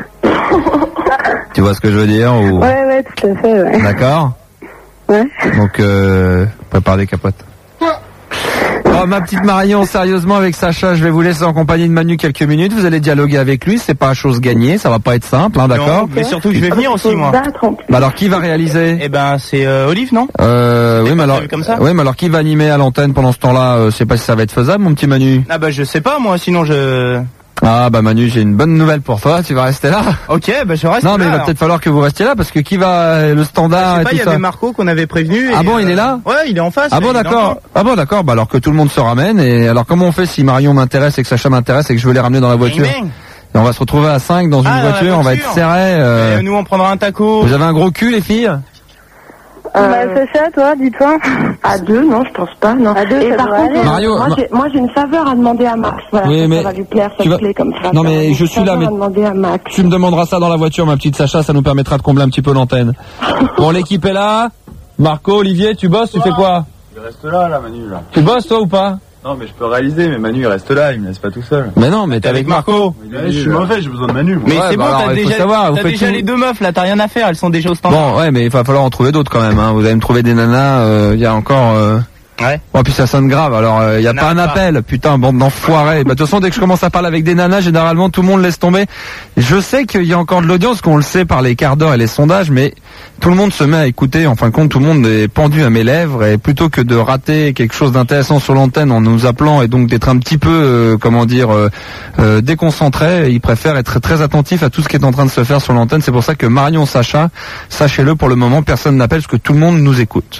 Tu vois ce que je veux dire ou... Ouais, tout à fait, ouais. D'accord. Ouais. Donc, prépare les capotes. Oh, ma petite Marion, sérieusement, avec Sacha, je vais vous laisser en compagnie de Manu quelques minutes. Vous allez dialoguer avec lui, c'est pas chose gagnée, ça va pas être simple, hein, d'accord? Mais surtout que je vais venir aussi, moi. Bah alors, qui va réaliser? Eh ben, c'est Olive, non? Oui, mais alors, mais alors, qui va animer à l'antenne pendant ce temps-là? Je sais pas si ça va être faisable, mon petit Manu. Ah bah, je sais pas, moi, sinon je... Ah bah Manu, j'ai une bonne nouvelle pour toi, tu vas rester là. Ok, bah je reste là. Non mais il va peut-être falloir que vous restiez là parce que qui va le standard et tout ça. Il y avait Marco qu'on avait prévenu. Ah bon, il est là? Ouais, il est en face. Ah bon d'accord. Ah bon d'accord, bah alors que tout le monde se ramène et alors comment on fait si Marion m'intéresse et que Sacha m'intéresse et que je veux les ramener dans la voiture? Et on va se retrouver à 5 dans une voiture, on va être serrés. Nous on prendra un taco. Vous avez un gros cul les filles? Sacha, toi, dis-toi. À 2, non, je pense pas, non. À 2, et par contre, Mario, moi j'ai une faveur à demander à Max. Voilà, oui, mais ça va lui plaire, ça me plaît comme ça. Non mais je suis là, mais tu me demanderas ça dans la voiture, ma petite Sacha, ça nous permettra de combler un petit peu l'antenne. Bon, l'équipe est là. Marco, Olivier, tu bosses, tu fais quoi? Je reste là, Manu, là. Tu bosses toi ou pas? Non, mais je peux réaliser, mais Manu il reste là, il me laisse pas tout seul. Mais non, mais t'es avec Marco. Je suis mauvais, j'ai besoin de Manu. Mais c'est bon, t'as déjà les deux meufs là, t'as rien à faire, elles sont déjà au standard. Bon, ouais, mais il va falloir en trouver d'autres quand même. Hein. Vous allez me trouver des nanas, il y a encore. Ouais. Bon, puis ça sonne grave. Alors, il y a pas un appel. Putain, bande d'enfoirés. Bah, de toute façon, dès que je commence à parler avec des nanas, généralement, tout le monde laisse tomber. Je sais qu'il y a encore de l'audience, qu'on le sait par les quarts d'heure et les sondages, mais tout le monde se met à écouter. En fin de compte, tout le monde est pendu à mes lèvres. Et plutôt que de rater quelque chose d'intéressant sur l'antenne en nous appelant et donc d'être un petit peu, déconcentré, ils préfèrent être très attentifs à tout ce qui est en train de se faire sur l'antenne. C'est pour ça que Marion, Sacha, sachez-le, pour le moment, personne n'appelle parce que tout le monde nous écoute.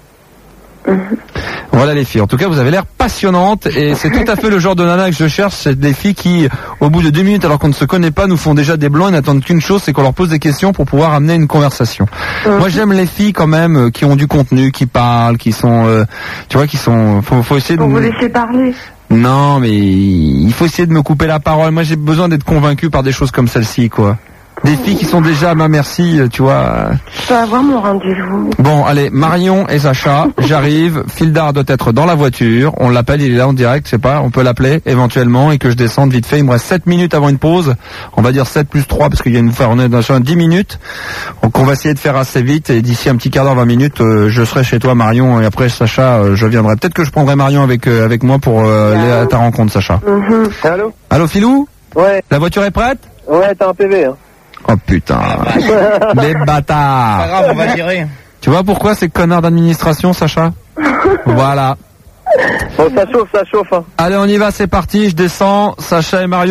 Voilà les filles, en tout cas vous avez l'air passionnantes et c'est tout à fait le genre de nana que je cherche. C'est des filles qui au bout de 2 minutes alors qu'on ne se connaît pas nous font déjà des blancs et n'attendent qu'une chose, c'est qu'on leur pose des questions pour pouvoir amener une conversation. Moi j'aime les filles quand même qui ont du contenu, qui parlent, qui sont tu vois, qui sont faut essayer de vous laisser parler. Non mais il faut essayer de me couper la parole. Moi j'ai besoin d'être convaincu par des choses comme celle-ci quoi. Des filles qui sont déjà à ma merci, tu vois. Je peux avoir mon rendez-vous. Bon, allez, Marion et Sacha, j'arrive. Fildar doit être dans la voiture. On l'appelle, il est là en direct, je sais pas. On peut l'appeler éventuellement et que je descende vite fait. Il me reste 7 minutes avant une pause. On va dire 7 plus 3 parce qu'il y a on est dans 10 minutes. Donc on va essayer de faire assez vite et d'ici un petit quart d'heure, 20 minutes, je serai chez toi, Marion, et après Sacha, je viendrai. Peut-être que je prendrai Marion avec moi pour aller à ta rencontre, Sacha. Allô? Allô, Philou? Ouais. La voiture est prête? Ouais, t'as un PV, hein. Oh putain, les bâtards. Pas grave, on va gérer. Tu vois pourquoi ces connards d'administration, Sacha? Voilà. Bon, ça chauffe, hein. Allez, on y va, c'est parti, je descends, Sacha et Marion.